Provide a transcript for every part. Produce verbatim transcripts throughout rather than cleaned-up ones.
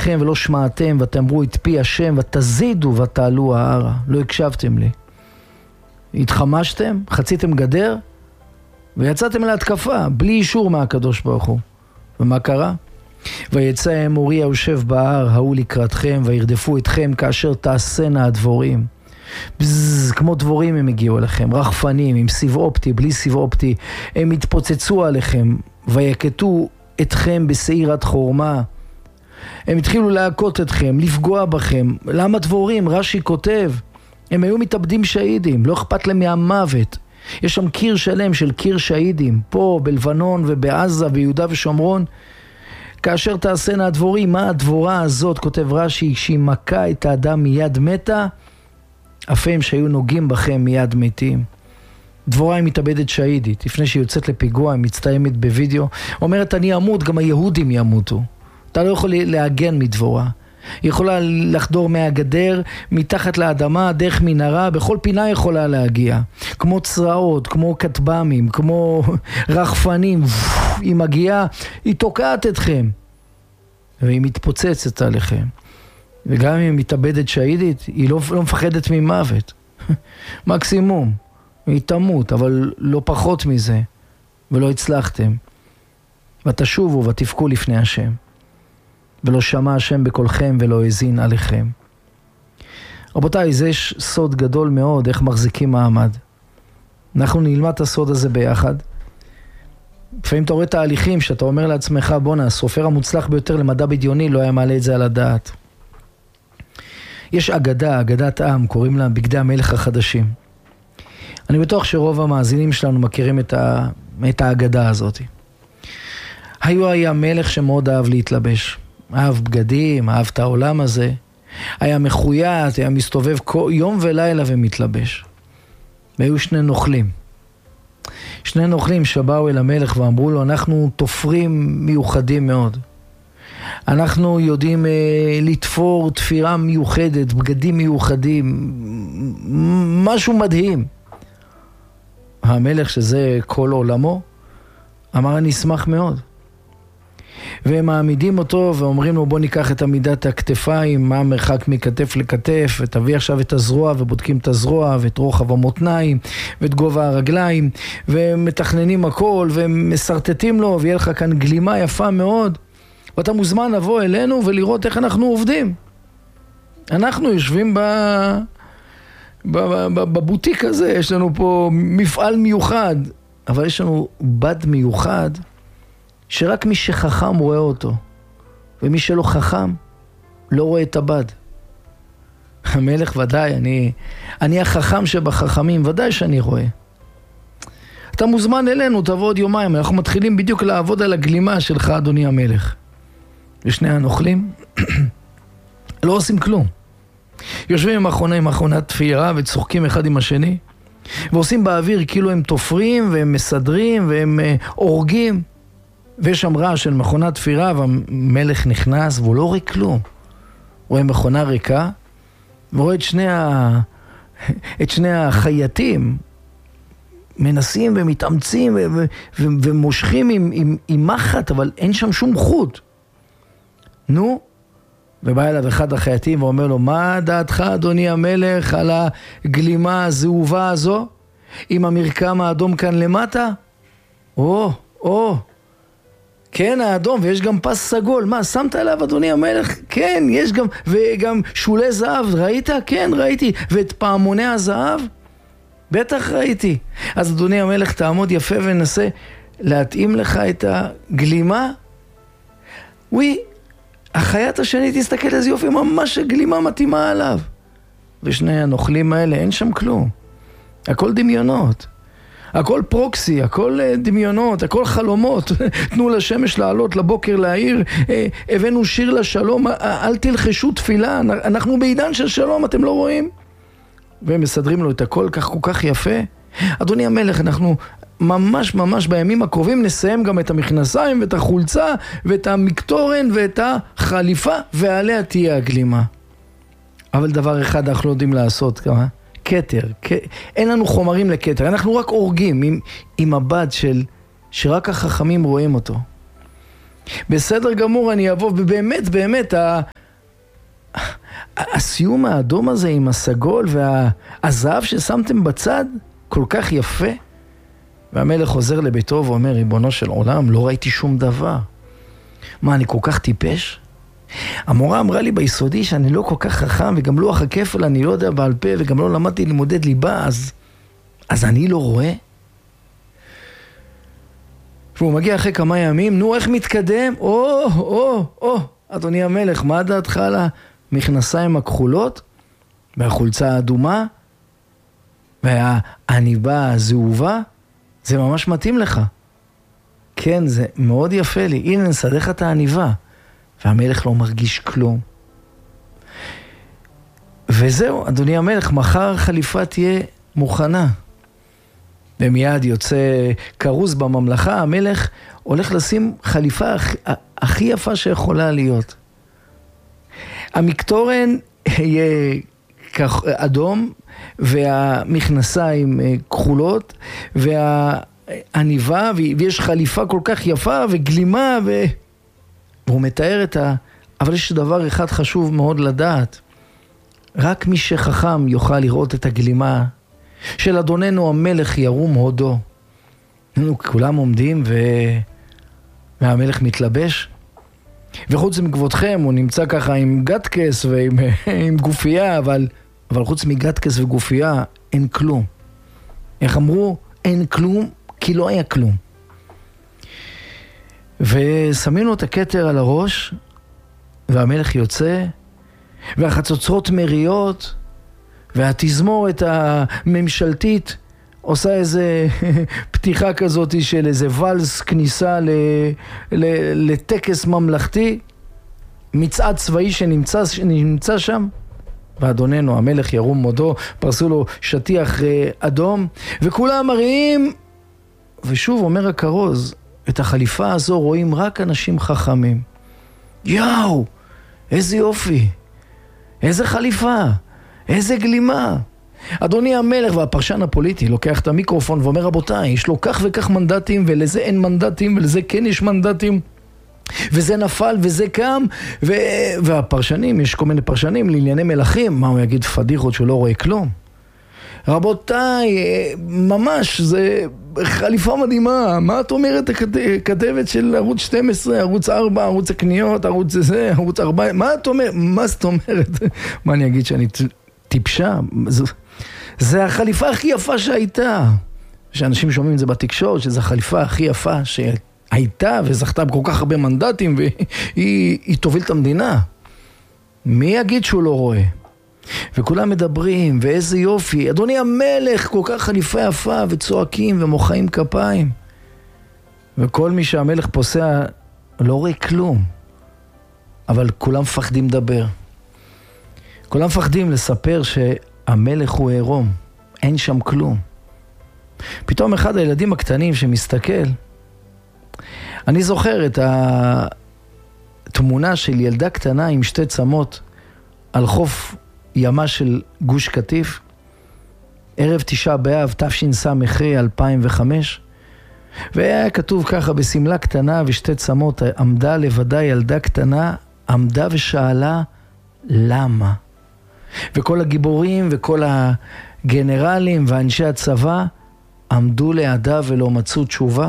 לכם ולא שמעתם, ותאמרו את פי השם, ותזידו ותעלו ההרה. לא הקשבתם לי. התחמשתם, חציתם גדר, ויצאתם להתקפה, בלי אישור מהקדוש ברוך הוא. ומה קרה? ויצא האמורי היושב בהר, ההוא לקראתכם, וירדפו אתכם כאשר תעשנה הדבורים. בזז, כמו דבורים הם הגיעו אליכם, רחפנים, עם סיב אופטי, בלי סיב אופטי, הם התפוצצו עליכם, ויקטו אתכם בשעירת חורמה. הם התחילו להכות אתכם, לפגוע בכם. למה דבורים? רש"י כותב, הם היו מתאבדים שהידים, לא אכפת להם מהמוות. יש שם קיר שלם של קיר שהידים, פה בלבנון ובעזה ביהודה ושומרון. כאשר תעשנה הדבורים, מה הדבורה הזאת, כותב רש"י, שהיא מכה את האדם מיד מתה, אף הם שהיו נוגעים בכם מיד מתים. דבורה היא מתאבדת שהידית, לפני שהיא יוצאת לפיגוע, היא מצטיימת בווידאו, אומרת אני אמות, גם היהודים ימותו. אתה לא יכול להגן מדבורה. היא יכולה לחדור מהגדר, מתחת לאדמה, דרך מנהרה, בכל פינה יכולה להגיע. כמו צרעות, כמו כטב"מים, כמו רחפנים, היא מגיעה, היא תוקעת אתכם. והיא מתפוצצת עליכם. וגם אם היא מתאבדת שהידית, היא לא, לא מפחדת ממוות. מקסימום. היא תמות, אבל לא פחות מזה. ולא הצלחתם. ותשובו ותפקו לפני השם. ולא שמע השם בקולכם ולא הזין עליכם. רבותיי, זה יש סוד גדול מאוד, איך מחזיקים מעמד. אנחנו נלמד את הסוד הזה ביחד. לפעמים אתה רואה תהליכים שאתה אומר לעצמך, בונה, הסופר המוצלח ביותר למדע בדיוני לא היה מעלה את זה על הדעת. יש אגדה, אגדת עם, קוראים לה בגדי המלך החדשים. אני בטוח שרוב המאזינים שלנו מכירים את, ה... את האגדה הזאת. היו היה מלך שמאוד אהב להתלבש. אהב בגדים, אהב את העולם הזה. היה מחויית, היה מסתובב יום ולילה ומתלבש. והיו שני נוכלים. שני נוכלים שבאו אל המלך ואמרו לו, אנחנו תופרים מיוחדים מאוד. אנחנו יודעים אה, לתפור תפירה מיוחדת, בגדים מיוחדים, משהו מדהים. המלך שזה כל עולמו, אמר אני אשמח מאוד. והם מעמידים אותו ואומרים לו בוא ניקח את עמידת הכתפיים, מה המרחק מכתף לכתף, ותביא עכשיו את הזרוע ובודקים את הזרוע ואת רוחב המותניים ואת גובה הרגליים, ומתכננים הכל ומסרטטים לו ויהיה לך כאן גלימה יפה מאוד, ואתה מוזמן לבוא אלינו ולראות איך אנחנו עובדים. אנחנו יושבים ב... בבוטיק הזה, יש לנו פה מפעל מיוחד, אבל יש לנו בד מיוחד שרק מי שחכם רואה אותו, ומי שלא חכם לא רואה את הבד. המלך ודאי, אני, אני החכם שבחכמים, ודאי שאני רואה. אתה מוזמן אלינו, תבוא עוד יומיים, אנחנו מתחילים בדיוק לעבוד על הגלימה שלך, אדוני המלך. ושני הנוכלים לא עושים כלום. יושבים עם מכונה, עם מכונת תפירה וצוחקים אחד עם השני, ועושים באוויר כאילו הם תופרים והם מסדרים והם uh, אורגים, ויש שם רעש של מכונת תפירה, והמלך נכנס והוא לא רואה כלום. רואה מכונה ריקה, ורואה את שני, ה... את שני החייטים מנסים ומתאמצים ו... ו... ו... ומושכים עם, עם, עם מחט, אבל אין שם שום חוט. נו, ובא אליו אחד החייטים ואומר לו, מה דעתך אדוני המלך על הגלימה הזהובה הזו עם המרקם האדום כאן למטה? או, או, כן האדום, ויש גם פס סגול. מה, שמת עליו אדוני המלך? כן, יש גם, וגם שולי זהב, ראית? כן, ראיתי. ואת פעמוני הזהב? בטח ראיתי. אז אדוני המלך תעמוד יפה ונסה להתאים לך את הגלימה. וואי, החייט השני תסתכל איזה יופי, ממש הגלימה מתאימה עליו. ושני הנוכלים האלה, אין שם כלום. הכל דמיונות. הכל פרוקסי, הכל דמיונות, הכל חלומות. תנו לשמש לעלות, לבוקר להעיר, הבאנו שיר לשלום, אל תלחשו תפילה, אנחנו בעידן של שלום, אתם לא רואים? והם מסדרים לו את הכל כך כל כך יפה. אדוני המלך, אנחנו ממש ממש בימים הקרובים נסיים גם את המכנסיים ואת החולצה ואת המקטורן ואת החליפה, ועליה תהיה הגלימה. אבל דבר אחד אנחנו לא יודעים לעשות, כמה? קטר. אין לנו חומרים לקטר, אנחנו רק אורגים עם, עם הבד של, שרק החכמים רואים אותו. בסדר גמור, אני אבוא, ובאמת, באמת, ה... הסיום האדום הזה עם הסגול והזהב ששמתם בצד, כל כך יפה. והמלך חוזר לביתו ואומר, ריבונו של עולם, לא ראיתי שום דבר. מה, אני כל כך טיפש? המורה אמרה לי ביסודי שאני לא כל כך חכם, וגם לוח הכפל אני לא יודע בעל פה, וגם לא למדתי לימודי ליבה, אז, אז אני לא רואה? והוא מגיע אחרי כמה ימים, נו, איך מתקדם? או, או, או, אדוני המלך, מה דעתך על המכנסיים הכחולות? והחולצה האדומה? והעניבה הזהובה? זה ממש מתאים לך. כן, זה מאוד יפה לי. הנה, נסדך את העניבה. והמלך לא מרגיש כלום. וזהו, אדוני המלך, מחר החליפה תהיה מוכנה. ומיד יוצא קרוז בממלכה, המלך הולך לשים חליפה הכי, הכי יפה שיכולה להיות. המקטורן יהיה אדום, והמכנסיים כחולות, והעניבה, ויש חליפה כל כך יפה וגלימה, ו... והוא מתאר את ה... אבל יש דבר אחד חשוב מאוד לדעת. רק מי שחכם יוכל לראות את הגלימה של אדוננו המלך ירום הודו. כולם עומדים ו... והמלך מתלבש. וחוץ מכבודכם הוא נמצא ככה עם גטקס ועם עם גופייה, אבל, אבל חוץ מגטקס וגופייה אין כלום. איך אמרו? אין כלום, כי לא היה כלום. ושמים לו את הכתר על הראש, והמלך יוצא, והחצוצרות מריות, והתזמורת הממשלתית עושה איזה פתיחה כזאת של איזה ולס כניסה ל, ל, לטקס ממלכתי, מצעד צבאי שנמצא, שנמצא שם, ואדוננו המלך ירום הודו, פרסו לו שטיח אדום, וכולם מראים, ושוב אומר הכרוז, את החליפה הזו רואים רק אנשים חכמים. יאו, איזה יופי, איזה חליפה, איזה גלימה. אדוני המלך והפרשן הפוליטי לוקח את המיקרופון ואומר, רבותיי, יש לו כך וכך מנדטים, ולזה אין מנדטים, ולזה כן יש מנדטים, וזה נפל וזה קם, ו... והפרשנים, יש כל מיני פרשנים לענייני מלכים, מה הוא יגיד פדיחות שהוא לא רואה כלום? רבותיי, ממש, זה חליפה מדהימה. מה את אומרת, הכתבת של ערוץ שתים עשרה, ערוץ ארבע, ערוץ הקניות, ערוץ זה, ערוץ ארבע, מה את אומרת? מה זאת אומרת? מה אני אגיד, שאני טיפשה? זה, זה החליפה הכי יפה שהייתה. שאנשים שומעים את זה בתקשורת, שזו החליפה הכי יפה שהייתה, וזכתה בכל כך הרבה מנדטים, והיא היא תוביל את המדינה. מי יגיד שהוא לא רואה? וכולם מדברים, ואיזה יופי, אדוני המלך, כל כך חליפה יפה, וצועקים ומוחאים כפיים. וכל מי שהמלך פוסע לא רואה כלום, אבל כולם מפחדים לדבר. כולם מפחדים לספר שהמלך הוא עירום, אין שם כלום. פתאום אחד הילדים הקטנים שמסתכל, אני זוכר את התמונה של ילדה קטנה עם שתי צמות על חוף ימה של גוש קטיף, ערב תשעה באב תשס"ח אלפיים וחמש, והיה כתוב ככה בסמלה קטנה ושתי צמות, עמדה לבדה ילדה קטנה, עמדה ושאלה למה? וכל הגיבורים וכל הגנרלים ואנשי הצבא עמדו לידה ולא מצאו תשובה.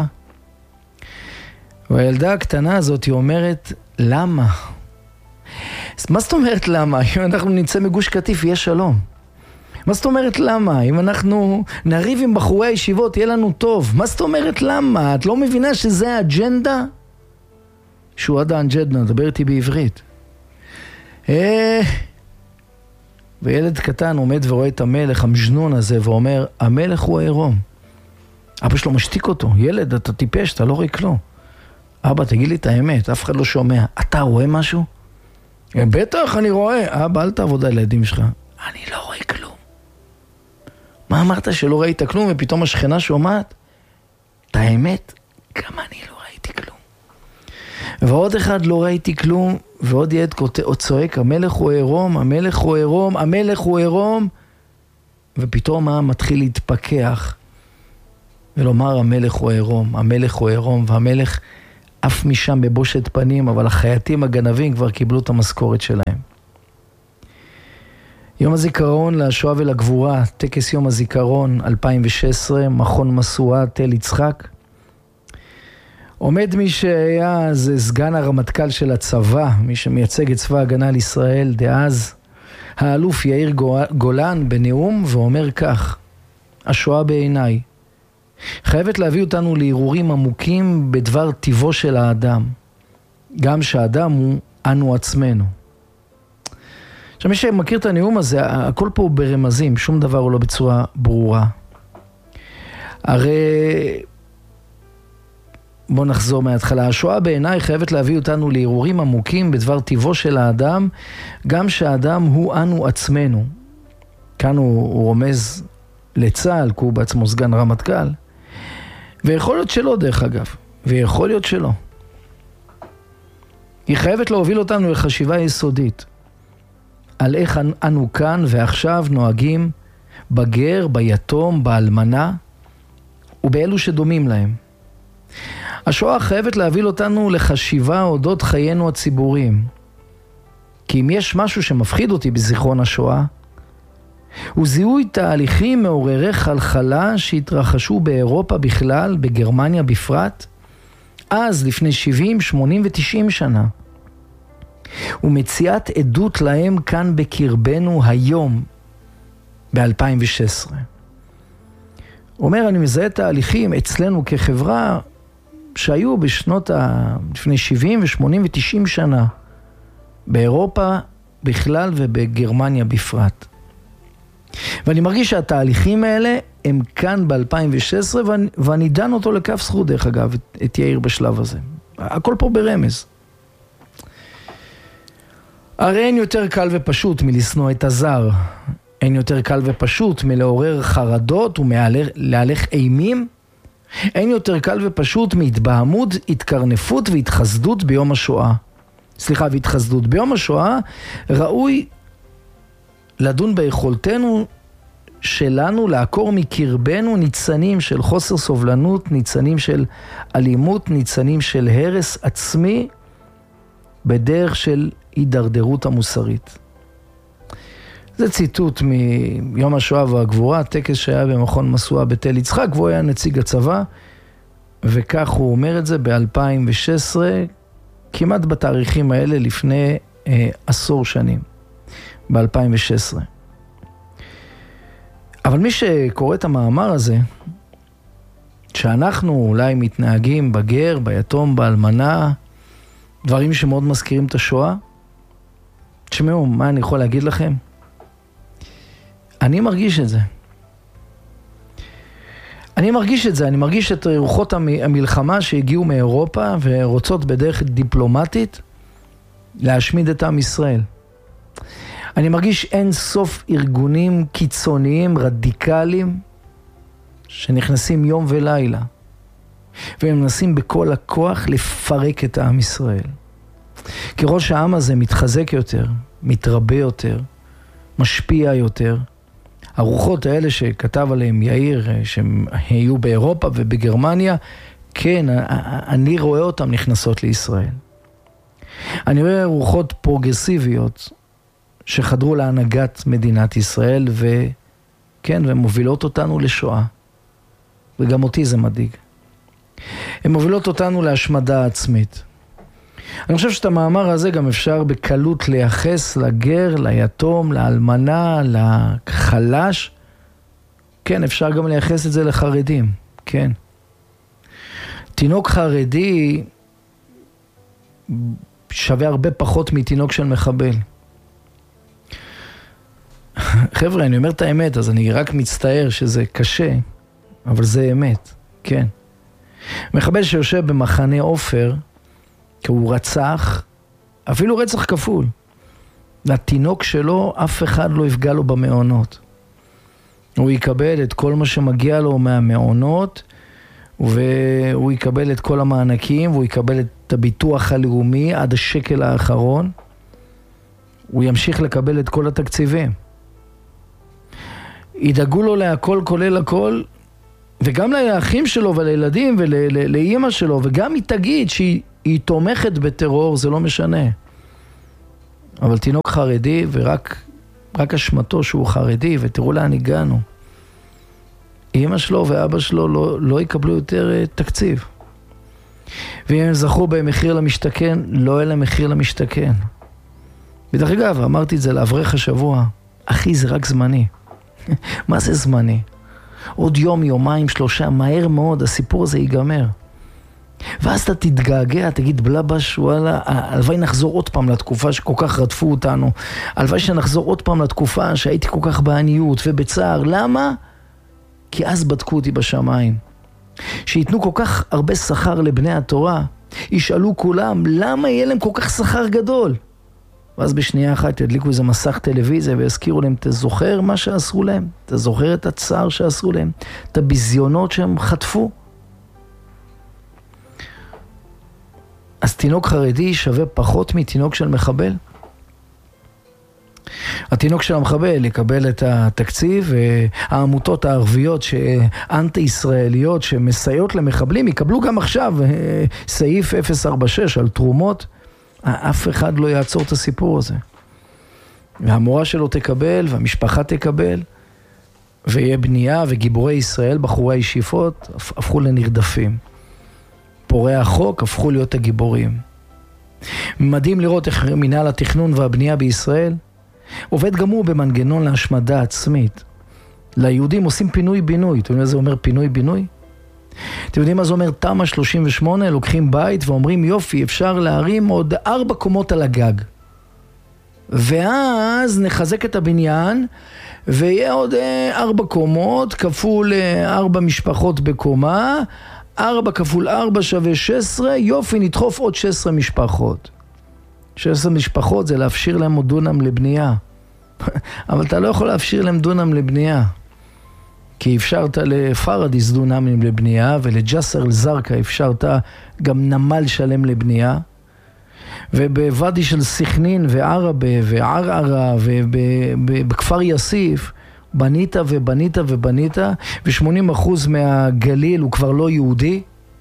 והילדה הקטנה הזאת היא אומרת, למה? מה זאת אומרת למה? אם אנחנו נמצא מגוש קטיף יהיה שלום. מה זאת אומרת למה? אם אנחנו נריב עם בחורי הישיבות יהיה לנו טוב. מה זאת אומרת למה? את לא מבינה שזה האג'נדה? שהוא עד האג'נדה, דבר איתי בעברית. אה... וילד קטן עומד ורואה את המלך המז'נון הזה ואומר, המלך הוא העירום. אבא שלו משתיק אותו, ילד אתה טיפש, אתה לא רואה כלום. אבא תגיד לי את האמת, אף אחד לא שומע, אתה רואה משהו? בטח אני רואה, אבא אל תעבוד על הילדים שלך. אני לא רואה כלום. מה אמרת שלא ראית כלום ופתאום השכנה שומעת? את האמת, גם אני לא ראיתי כלום. ועוד אחד לא ראיתי כלום, ועוד ילד צועק, המלך הוא עירום, המלך הוא עירום, המלך הוא עירום, ופתאום העם מתחיל להתפכח ולומר המלך הוא עירום, המלך הוא עירום, והמלך אף משם בבושת פנים, אבל החייטים הגנבים כבר קיבלו את המשכורת שלהם. יום הזיכרון לשואה ולגבורה, טקס יום הזיכרון אלפיים ושש עשרה, מכון משואה תל יצחק. עומד מי שהיה זה סגן הרמטכ"ל של הצבא, מי שמייצג את צבא ההגנה לישראל דאז, האלוף יאיר גולן בנאום, ואומר כך: השואה בעיניי חייבת להביא אותנו להרהורים עמוקים בדבר טבעו של האדם, גם שהאדם הוא אנו עצמנו. עכשיו, מי שמכיר את הנאום הזה, הכל פה הוא ברמזים, שום דבר הוא לא בצורה ברורה. הרי בוא נחזור מההתחלה. השואה בעיניי חייבת להביא אותנו להרהורים עמוקים בדבר טבעו של האדם, גם שהאדם הוא אנו עצמנו. כאן הוא, הוא רומז לצה"ל, כי הוא בעצמו סגן רמטכ"ל. ויכול להיות שלא, דרך אגב. ויכול להיות שלא. היא חייבת להוביל אותנו לחשיבה יסודית על איך אנו כאן ועכשיו נוהגים בגר, ביתום, באלמנה ובאלו שדומים להם. השואה חייבת להוביל אותנו לחשיבה אודות חיינו הציבוריים. כי אם יש משהו שמפחיד אותי בזיכרון השואה, הוא זיהוי תהליכים מעוררי חלחלה שהתרחשו באירופה בכלל, בגרמניה בפרט, אז לפני שבעים, שמונים ותשעים שנה. ומציאת עדות להם כאן בקרבנו היום, ב-אלפיים ושש עשרה. הוא אומר, אני מזהה תהליכים אצלנו כחברה שהיו בשנות ה... לפני שבעים ושמונים ותשעים שנה, באירופה בכלל ובגרמניה בפרט. ואני מרגיש שהתהליכים האלה הם כאן ב-אלפיים ושש עשרה, ואני, ואני דן אותו לכף זכות, דרך אגב, את, את יאיר בשלב הזה. הכל פה ברמז. הרי אין יותר קל ופשוט מלשנוא את הזר. אין יותר קל ופשוט מלעורר חרדות ומלהלך אימים. אין יותר קל ופשוט מהתבהמות, התקרנפות והתחסדות ביום השואה. סליחה, והתחסדות. ביום השואה ראוי לדון ביכולתנו שלנו לעקור מקרבנו ניצנים של חוסר סובלנות, ניצנים של אלימות, ניצנים של הרס עצמי, בדרך של הידרדרות המוסרית. זה ציטוט מיום השואה והגבורה, טקס שהיה במכון משואה בתל יצחק, והוא היה נציג הצבא, וכך הוא אומר את זה ב-אלפיים ושש עשרה, כמעט בתאריכים האלה לפני אה, עשור שנים, ב-אלפיים ושש עשרה. אבל מי שקורא את המאמר הזה, שאנחנו אולי מתנהגים בגר, ביתום, באלמנה, דברים שמאוד מזכירים את השואה, תשמעו, מה אני יכול להגיד לכם? אני מרגיש את זה. אני מרגיש את זה, אני מרגיש את רוחות המלחמה שהגיעו מאירופה ורוצות בדרך דיפלומטית להשמיד את עם ישראל. אני מרגיש אין סוף ארגונים קיצוניים, רדיקליים, שנכנסים יום ולילה, והם מנסים בכל הכוח לפרק את העם ישראל. ככל שהעם הזה מתחזק יותר, מתרבה יותר, משפיע יותר, הרוחות האלה שכתב עליהם יאיר, שהם היו באירופה ובגרמניה, כן, אני רואה אותם נכנסות לישראל. אני רואה רוחות פרוגרסיביות שחדרו להנהגת מדינת ישראל, וכן, והן מובילות אותנו לשואה. וגם אותי זה מדאיג. הן מובילות אותנו להשמדה עצמית. אני חושב שאת המאמר הזה גם אפשר בקלות לייחס לגר, ליתום, לאלמנה, לחלש. כן, אפשר גם לייחס את זה לחרדים, כן. תינוק חרדי שווה הרבה פחות מתינוק של מחבל. חבר'ה, אני אומר את האמת, אז אני רק מצטער שזה קשה, אבל זה אמת, כן. מחבל שיושב במחנה עופר, כי הוא רצח, אפילו רצח כפול. לתינוק שלו, אף אחד לא יפגע לו במעונות. הוא יקבל את כל מה שמגיע לו מהמעונות, והוא יקבל את כל המענקים, והוא יקבל את הביטוח הלאומי עד השקל האחרון. הוא ימשיך לקבל את כל התקציבים. ידאגו לו להכל כולל הכל, וגם לאחים שלו ולילדים ולאמא שלו, וגם היא תגיד שהיא היא תומכת בטרור, זה לא משנה. אבל תינוק חרדי, ורק רק אשמתו שהוא חרדי, ותראו לאן הגענו. אמא שלו ואבא שלו לא, לא יקבלו יותר תקציב. ואם הם זכו במחיר למשתכן, לא יהיה להם מחיר למשתכן. בדרך אגב, אמרתי את זה לאברך השבוע, אחי, זה רק זמני. מה זה זמני? עוד יום, יומיים, שלושה, מהר מאוד, הסיפור הזה ייגמר. ואז אתה תתגעגע, תגיד בלבש, וואלה, הלוואי נחזור עוד פעם לתקופה שכל כך רדפו אותנו. הלוואי שנחזור עוד פעם לתקופה שהייתי כל כך בעניות ובצער. למה? כי אז בדקו אותי בשמיים. שיתנו כל כך הרבה שכר לבני התורה, ישאלו כולם, למה יהיה להם כל כך שכר גדול? ואז בשנייה אחת ידליקו איזה מסך טלוויזיה ויזכירו להם, אתה זוכר מה שעשו להם? אתה זוכר את הצער שעשו להם? את הביזיונות שהם חטפו? אז תינוק חרדי שווה פחות מתינוק של מחבל? התינוק של המחבל יקבל את התקציב, העמותות הערביות שאנטי-ישראליות שמסייעות למחבלים יקבלו גם עכשיו סעיף אפס ארבע שש על תרומות. אף אחד לא יעצור את הסיפור הזה. והמורה שלו תקבל והמשפחה תקבל, ויהיה בנייה, וגיבורי ישראל, בחורי הישיבות, הפכו לנרדפים. פורעי החוק הפכו להיות הגיבורים. מדהים לראות איך מנהל התכנון והבנייה בישראל עובד גם הוא במנגנון להשמדה עצמית. ליהודים עושים פינוי-בינוי. אתם יודעים מה זה אומר פינוי-בינוי? אתם יודעים מה זה אומר תמ"א שלושים ושמונה? לוקחים בית ואומרים יופי, אפשר להרים עוד ארבע קומות על הגג. ואז נחזק את הבניין, ויהיה עוד ארבע קומות, כפול ארבע משפחות בקומה, ארבע כפול ארבע שווה שש עשרה, יופי, נדחוף עוד שש עשרה משפחות. שש עשרה משפחות זה להפשיר להם עוד דונם לבנייה. אבל אתה לא יכול להפשיר להם דונם לבנייה. כי אפשרת לפרדיס דונמים לבנייה, ולג'סר אל-זרקא אפשרת גם נמל שלם לבנייה. ובוואדי של סכנין וערבה וערערה ובכפר יסיף, בנית ובנית ובנית, ו-שמונים אחוז מהגליל הוא כבר לא יהודי,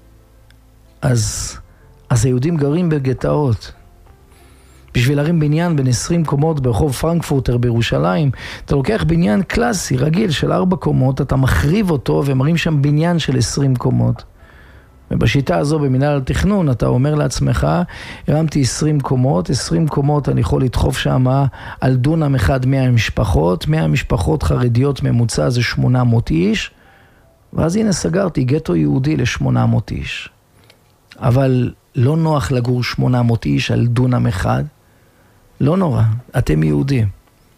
אז, אז היהודים גרים בגטאות. בשביל להרים בניין בין עשרים קומות ברחוב פרנקפורטר בירושלים, אתה לוקח בניין קלאסי, רגיל של ארבע קומות, אתה מחריב אותו ומרים שם בניין של עשרים קומות. ובשיטה הזו במנהל התכנון אתה אומר לעצמך, הרמתי עשרים קומות, עשרים קומות אני יכול לדחוף שם על דונם אחד מאה משפחות, מאה משפחות חרדיות ממוצע זה שמונה מאות איש, ואז הנה סגרתי גטו יהודי ל-שמונה מאות איש. אבל לא נוח לגור שמונה מאות איש על דונם אחד, לא נורא, אתם יהודים.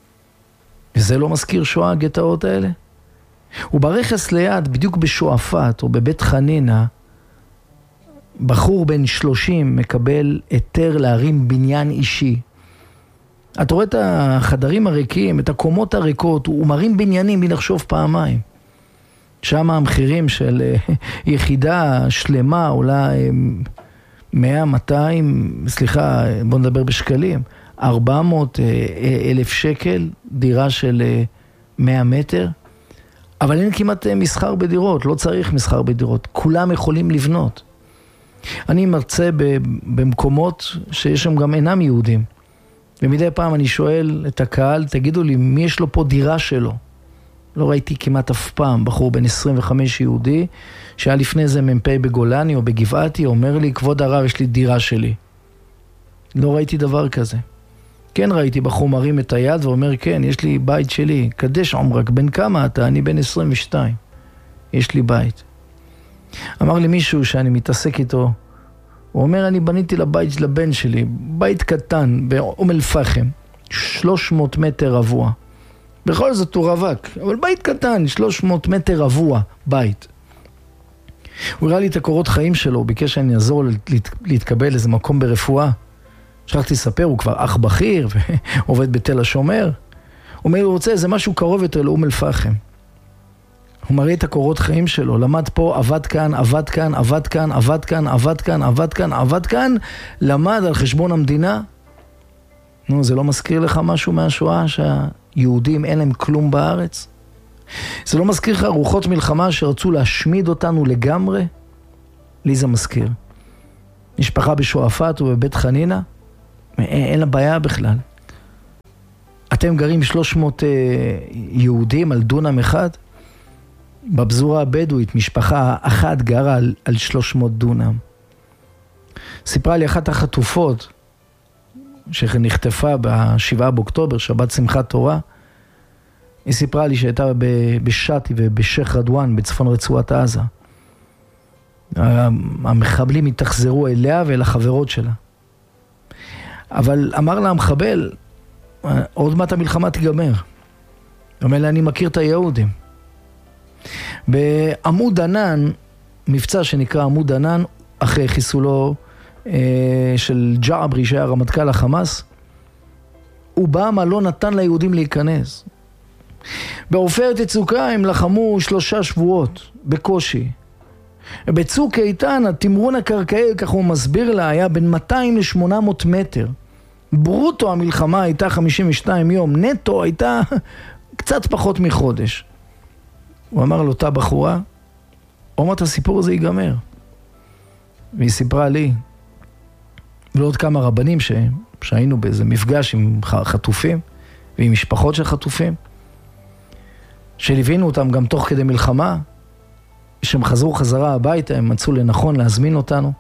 וזה לא מזכיר שואה הגטאות האלה? וברכס ליד, בדיוק בשועפאט או בבית חנינה, בחור בן שלושים מקבל היתר להרים בניין אישי. את רואה את החדרים הריקים, את הקומות הריקות, הוא מרים בניינים בלי לחשוב פעמיים. שם המחירים של יחידה שלמה עולה מאה, מאתיים, סליחה, בוא נדבר בשקלים, ארבע מאות אלף שקל, דירה של מאה מטר, אבל אין כמעט מסחר בדירות, לא צריך מסחר בדירות, כולם יכולים לבנות. אני מרצה במקומות שיש שם גם אינם יהודים, ומדי פעם אני שואל את הקהל, תגידו לי, מי יש לו פה דירה שלו? לא ראיתי כמעט אף פעם בחור בן עשרים וחמש יהודי, שהיה לפני זה ממפי בגולני או בגבעתי, אומר לי, כבוד הרב, יש לי דירה שלי. לא ראיתי דבר כזה. כן ראיתי בחור מרים את היד ואומר, כן, יש לי בית שלי. קדש עומרק, בן כמה אתה? אני בן עשרים ושתיים. יש לי בית. אמר לי מישהו שאני מתעסק איתו, הוא אומר, אני בניתי לבית של הבן שלי, בית קטן באום אל-פחם, שלוש מאות מטר רבוע. בכל זאת הוא רווק, אבל בית קטן, שלוש מאות מטר רבוע, בית. הוא הראה לי את הקורות חיים שלו, הוא ביקש שאני אעזור להתקבל איזה מקום ברפואה. שכחתי לספר, הוא כבר אח בכיר ועובד בתל השומר. הוא אומר, הוא רוצה איזה משהו קרוב יותר לאום אל-פחם. הוא מראה את הקורות חיים שלו, למד פה, עבד כאן, עבד כאן, עבד כאן, עבד כאן, עבד כאן, עבד כאן, עבד כאן, למד על חשבון המדינה. נו, זה לא מזכיר לך משהו מהשואה שהיהודים אין להם כלום בארץ? זה לא מזכיר לך רוחות מלחמה שרצו להשמיד אותנו לגמרי? לי זה מזכיר. משפחה בשועפאט ובבית חנינה, אין, אין לה בעיה בכלל. אתם גרים שלוש מאות אה, יהודים על דונם אחד, בפזורה הבדואית משפחה אחת גרה על, על שלוש מאות דונם. סיפרה לי אחת החטופות, שנחטפה בשבעה באוקטובר, שבת שמחת תורה, היא סיפרה לי שהייתה בשאטי ובשייח רדואן בצפון רצועת עזה. המחבלים התאכזרו אליה ואל החברות שלה. אבל אמר לה המחבל, עוד מעט המלחמה תיגמר. אומר לה, אני מכיר את היהודים. בעמוד ענן, מבצע שנקרא עמוד ענן, אחרי חיסולו אה, של ג'עברי שהיה רמטכ"ל החמאס, אובמה לא נתן ליהודים להיכנס. בעופרת יצוקה הם לחמו שלושה שבועות, בקושי. בצוק איתן, התמרון הקרקעי, כך הוא מסביר לה, היה בין מאתיים לשמונה מאות מטר. ברוטו המלחמה הייתה חמישים ושניים יום, נטו הייתה קצת פחות מחודש. הוא אמר לאותה בחורה, אומרת הסיפור הזה ייגמר. והיא סיפרה לי, ועוד כמה רבנים ש... שהיינו באיזה מפגש עם חטופים, ועם משפחות של חטופים, שליווינו אותם גם תוך כדי מלחמה, שהם חזרו חזרה הביתה, הם מצאו לנכון להזמין אותנו.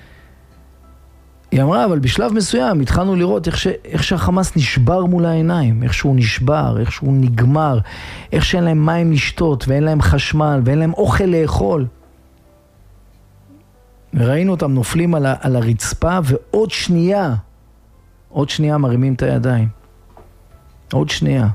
היא אמרה, אבל בשלב מסוים התחלנו לראות איך, ש... איך שהחמאס נשבר מול העיניים, איך שהוא נשבר, איך שהוא נגמר, איך שאין להם מים לשתות, ואין להם חשמל, ואין להם אוכל לאכול. וראינו אותם נופלים על, ה... על הרצפה, ועוד שנייה, עוד שנייה מרימים את הידיים. עוד שנייה.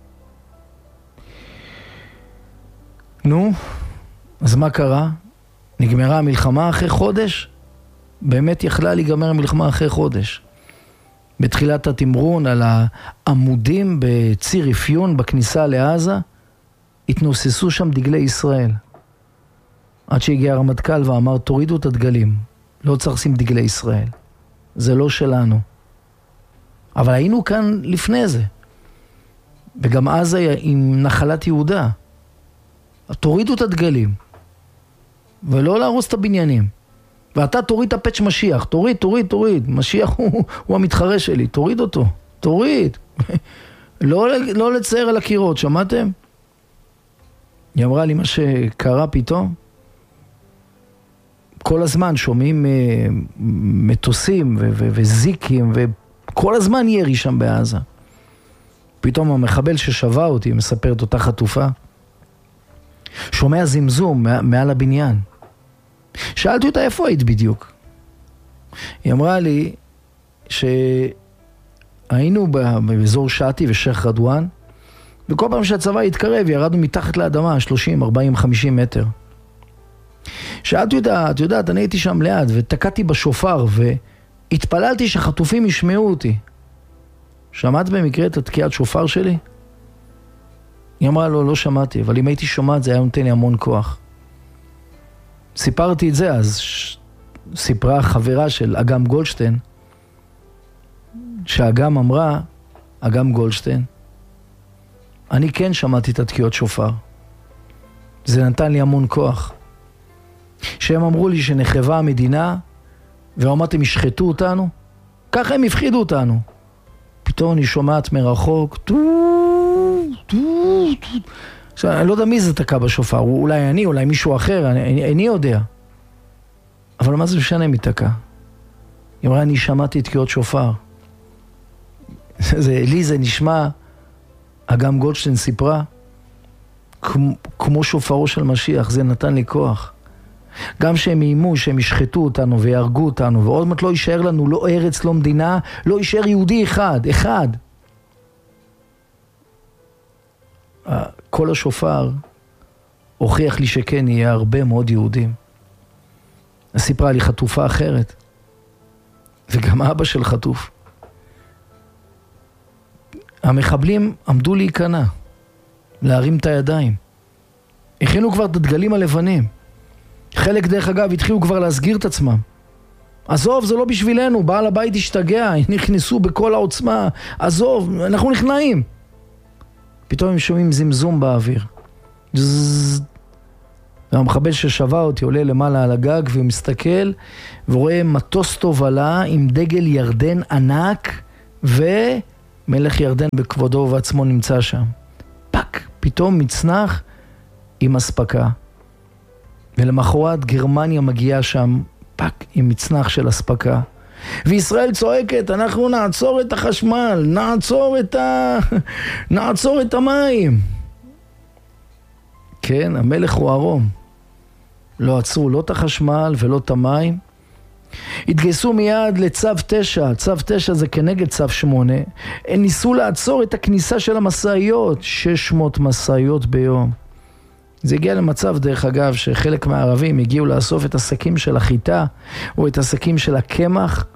נו, אז מה קרה? נגמרה המלחמה אחרי חודש? באמת יכלה להיגמר המלחמה אחרי חודש. בתחילת התמרון על העמודים בציר אפיון בכניסה לעזה, התנוססו שם דגלי ישראל. עד שהגיע הרמטכ"ל ואמר, תורידו את הדגלים. לא צריך לשים דגלי ישראל. זה לא שלנו. אבל היינו כאן לפני זה. וגם עזה עם נחלת יהודה. תורידו את הדגלים. ולא להרוס את הבניינים. ואתה תוריד את הפצ' משיח. תוריד, תוריד, תוריד. משיח הוא, הוא המתחרה שלי. תוריד אותו. תוריד. לא, לא לצייר על הקירות. שמעתם? היא אמרה לי מה שקרה פתאום. כל הזמן שומעים מטוסים ו- ו- וזיקים וכל הזמן ירי שם בעזה. פתאום המחבל ששווה אותי, מספרת אותה חטופה, שומע זמזום מעל הבניין. שאלתי אותה איפה היית בדיוק. היא אמרה לי שהיינו באזור שאטי ושייח רדואן, וכל פעם שהצבא התקרב ירדנו מתחת לאדמה שלושים, ארבעים, חמישים מטר. שאלתי אותה, את יודעת, אני הייתי שם ליד ותקעתי בשופר והתפללתי שחטופים ישמעו אותי. שמעת במקרה את התקיעת שופר שלי? היא אמרה לו, לא שמעתי, אבל אם הייתי שומעת זה היה נותן לי המון כוח. סיפרתי את זה, אז ש... סיפרה חברה של אגם גולדשטיין, שאגם אמרה, אגם גולדשטיין, אני כן שמעתי את התקיעות שופר. זה נתן לי המון כוח. שהם אמרו לי שנחרבה המדינה, ואמרתם ישחטו אותנו, ככה הם הפחידו אותנו. פתאום אני שומעת מרחוק, טו, טו, טו. עכשיו, אני לא יודע מי זה תקע בשופר, אולי אני, אולי מישהו אחר, אני, אני יודע. אבל מה זה משנה מי תקע? היא אמרה, אני שמעתי תקיעות שופר. זה, לי זה נשמע, אגם גולדשטיין סיפרה, כמו, כמו שופרו של משיח, זה נתן לי כוח. גם שהם איימו, שהם ישחטו אותנו ויהרגו אותנו, ועוד מעט לא יישאר לנו לא ארץ, לא מדינה, לא יישאר יהודי אחד, אחד. כל השופר הוכיח לי שכן יהיה הרבה מאוד יהודים. אז סיפרה לי חטופה אחרת, וגם אבא של חטוף. המחבלים עמדו להיכנע, להרים את הידיים. הכינו כבר את הדגלים הלבנים. חלק דרך אגב התחילו כבר להסגיר את עצמם. עזוב, זה לא בשבילנו, בעל הבית השתגע, נכנסו בכל העוצמה, עזוב, אנחנו נכנעים. פתאום הם שומעים זמזום באוויר. והמחבל ששבה אותי עולה למעלה על הגג ומסתכל ורואה מטוס תובלה עם דגל ירדן ענק ומלך ירדן בכבודו ובעצמו נמצא שם. פק, פתאום מצנח עם אספקה. ולמחרת גרמניה מגיעה שם פק עם מצנח של אספקה. וישראל צועקת, אנחנו נעצור את החשמל, נעצור את ה... נעצור את המים. כן, המלך הוא ערום. לא עצרו לא את החשמל ולא את המים. התגייסו מיד לצו תשע, צו תשע זה כנגד צו שמונה. הם ניסו לעצור את הכניסה של המסעיות, שש מאות מסעיות ביום. זה הגיע למצב דרך אגב שחלק מהערבים הגיעו לאסוף את השקים של החיטה או את השקים של הקמח.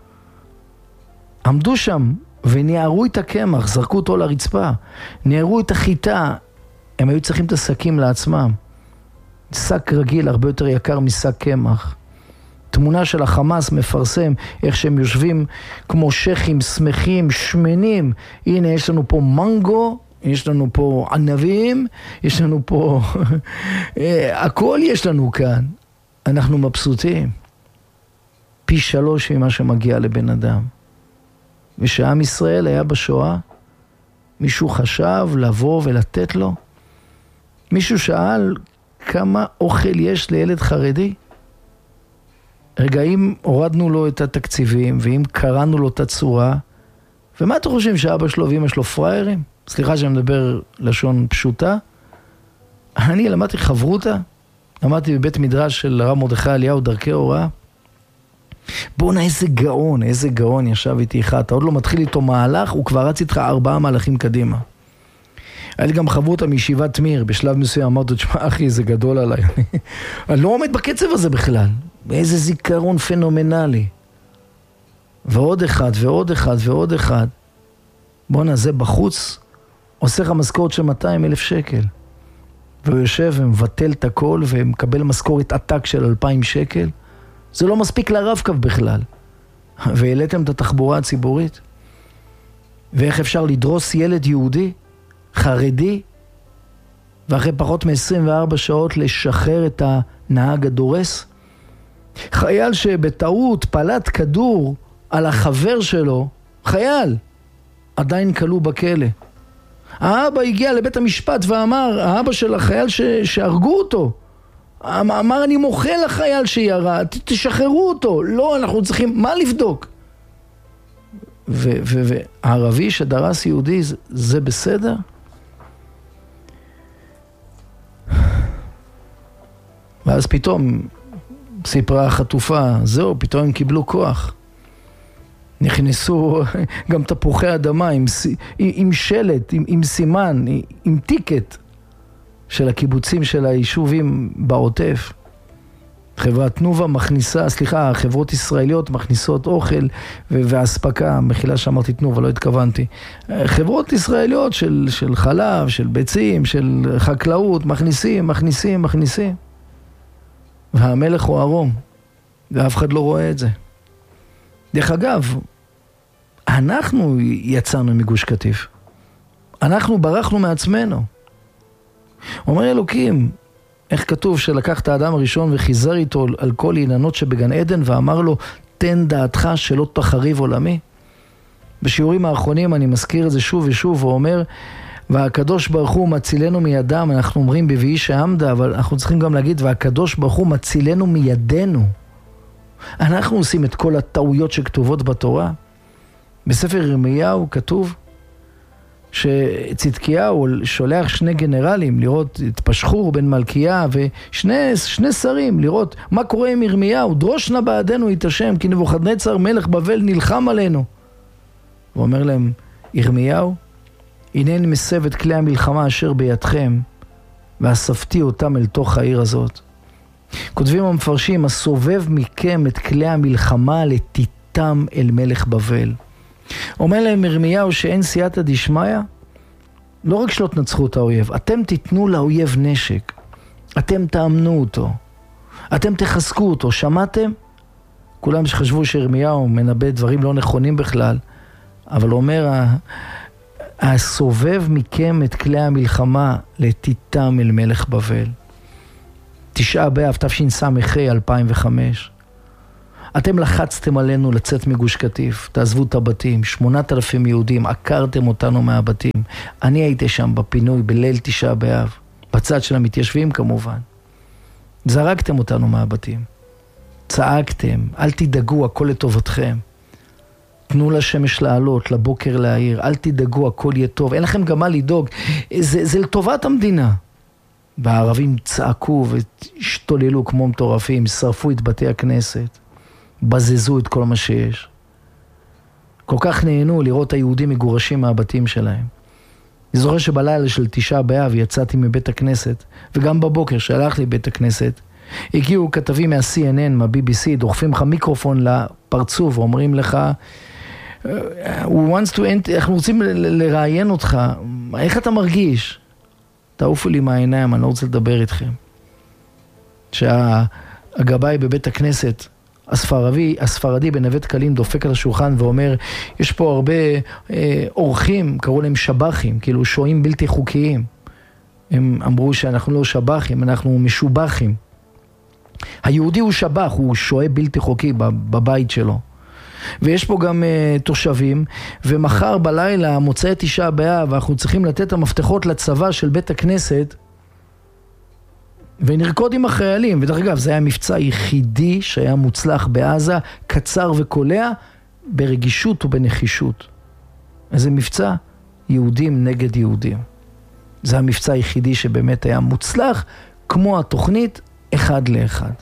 עמדו שם וניערו את הקמח, זרקו אותו לרצפה, ניערו את החיטה, הם היו צריכים את השקים לעצמם. שק רגיל הרבה יותר יקר משק קמח. תמונה של החמאס מפרסם איך שהם יושבים כמו שכים, שמחים, שמנים. הנה יש לנו פה מנגו, יש לנו פה ענבים, יש לנו פה... הכל יש לנו כאן. אנחנו מבסוטים. פי שלוש ממה שמגיע לבן אדם. ושעם ישראל היה בשואה, מישהו חשב לבוא ולתת לו? מישהו שאל כמה אוכל יש לילד חרדי? רגע, אם הורדנו לו את התקציבים, ואם קראנו לו את הצורה, ומה אתם חושבים שאבא שלו ואמא שלו פריירים? סליחה שאני מדבר לשון פשוטה. אני למדתי חברותה, למדתי בבית מדרש של הרב מרדכי אליהו דרכי הוראה. בוא'נה, איזה גאון, איזה גאון ישב איתי אחד. אתה עוד לא מתחיל איתו מהלך, הוא כבר רץ איתך ארבעה מהלכים קדימה. היה לי גם חברותה מישיבת מיר, בשלב מסוים אמרתי, תשמע אחי, זה גדול עליי. אני לא עומד בקצב הזה בכלל. איזה זיכרון פנומנלי. ועוד אחד, ועוד אחד, ועוד אחד. בוא'נה, זה בחוץ, עושה לך משכורת של מאתיים אלף שקל. והוא יושב ומבטל את הכל, ומקבל משכורת עתק של אלפיים שקל. זה לא מספיק לרב-קו בכלל. והעליתם את התחבורה הציבורית. ואיך אפשר לדרוס ילד יהודי, חרדי, ואחרי פחות מ-עשרים וארבע שעות לשחרר את הנהג הדורס? חייל שבטעות פלט כדור על החבר שלו, חייל, עדיין כלוא בכלא. האבא הגיע לבית המשפט ואמר, האבא של החייל ש... שהרגו אותו, אמר אני מוחה לחייל שירה, תשחררו אותו. לא, אנחנו צריכים, מה לבדוק? והערבי שדרס יהודי, זה, זה בסדר? ואז פתאום סיפרה החטופה, זהו, פתאום הם קיבלו כוח. נכנסו גם תפוחי אדמה עם, עם שלט, עם, עם סימן, עם טיקט של הקיבוצים של היישובים בעוטף. חברת תנובה מכניסה, סליחה, חברות ישראליות מכניסות אוכל והספקה, מחילה שאמרתי תנובה, לא התכוונתי. חברות ישראליות של, של חלב, של ביצים, של חקלאות, מכניסים, מכניסים, מכניסים. והמלך הוא ערום, ואף אחד לא רואה את זה. דרך אגב, אנחנו יצאנו מגוש קטיף. אנחנו ברחנו מעצמנו. אומר אלוקים, איך כתוב שלקח את האדם הראשון וחיזר איתו על כל עיננות שבגן עדן ואמר לו, תן דעתך שלא תחריב עולמי. בשיעורים האחרונים אני מזכיר את זה שוב ושוב ואומר, והקדוש ברוך הוא מצילנו מידם, אנחנו אומרים בביאי שעמדה, אבל אנחנו צריכים גם להגיד, והקדוש ברוך הוא מצילנו מידינו. אנחנו עושים את כל הטעויות שכתובות בתורה. בספר ירמיהו כתוב שצדקיהו שולח שני גנרלים לראות את פשחור בן מלכיה ושני שני שרים לראות מה קורה עם ירמיהו. דרוש נא בעדנו את השם כי נבוכדנצר מלך בבל נלחם עלינו. הוא אומר להם, ירמיהו, הנה אני מסב את כלי המלחמה אשר בידכם ואספתי אותם אל תוך העיר הזאת. כותבים המפרשים, הסובב מכם את כלי המלחמה לתיתם אל מלך בבל. אומר להם ירמיהו שאין סייעתא דשמיא, לא רק שלא תנצחו את האויב, אתם תיתנו לאויב נשק, אתם תאמנו אותו, אתם תחזקו אותו, שמעתם? כולם שחשבו שירמיהו מנבא דברים לא נכונים בכלל, אבל הוא אומר, הסובב מכם את כלי המלחמה לתיתם אל מלך בבל. תשעה באב תשס"ה אלפיים וחמש. אתם לחצתם עלינו לצאת מגוש קטיף, תעזבו את הבתים, שמונת אלפים יהודים, עקרתם אותנו מהבתים. אני הייתי שם בפינוי בליל תשעה באב, בצד של המתיישבים כמובן. זרקתם אותנו מהבתים. צעקתם, אל תדאגו, הכל לטובתכם. תנו לשמש לעלות, לבוקר להעיר, אל תדאגו, הכל יהיה טוב. אין לכם גם מה לדאוג, זה, זה לטובת המדינה. והערבים צעקו והשתוללו כמו מטורפים, שרפו את בתי הכנסת, בזזו את כל מה שיש. כל כך נהנו לראות היהודים מגורשים מהבתים שלהם. אני זוכר שבלילה של תשעה באב יצאתי מבית הכנסת, וגם בבוקר שהלכתי לבית הכנסת, הגיעו כתבים מה-סי אן אן, מה-בי בי סי, דוחפים לך מיקרופון לפרצוף, ואומרים לך, wants to end, אנחנו רוצים לראיין אותך, איך אתה מרגיש? תעופו לי מהעיניים, אני לא רוצה לדבר איתכם. שהגבאי בבית הכנסת, הספרדי, הספרדי בנווה דקלים דופק על השולחן ואומר, יש פה הרבה אה, אורחים, קראו להם שבחים, כאילו שוהים בלתי חוקיים. הם אמרו שאנחנו לא שבחים, אנחנו משובחים. היהודי הוא שבח, הוא שוהה בלתי חוקי בבית שלו. ויש פה גם uh, תושבים, ומחר בלילה, מוצאי תשעה באב, אנחנו צריכים לתת את המפתחות לצבא של בית הכנסת, ונרקוד עם החיילים. ודרך אגב, זה היה המבצע היחידי שהיה מוצלח בעזה, קצר וקולע, ברגישות ובנחישות. איזה מבצע? יהודים נגד יהודים. זה המבצע היחידי שבאמת היה מוצלח, כמו התוכנית, אחד לאחד.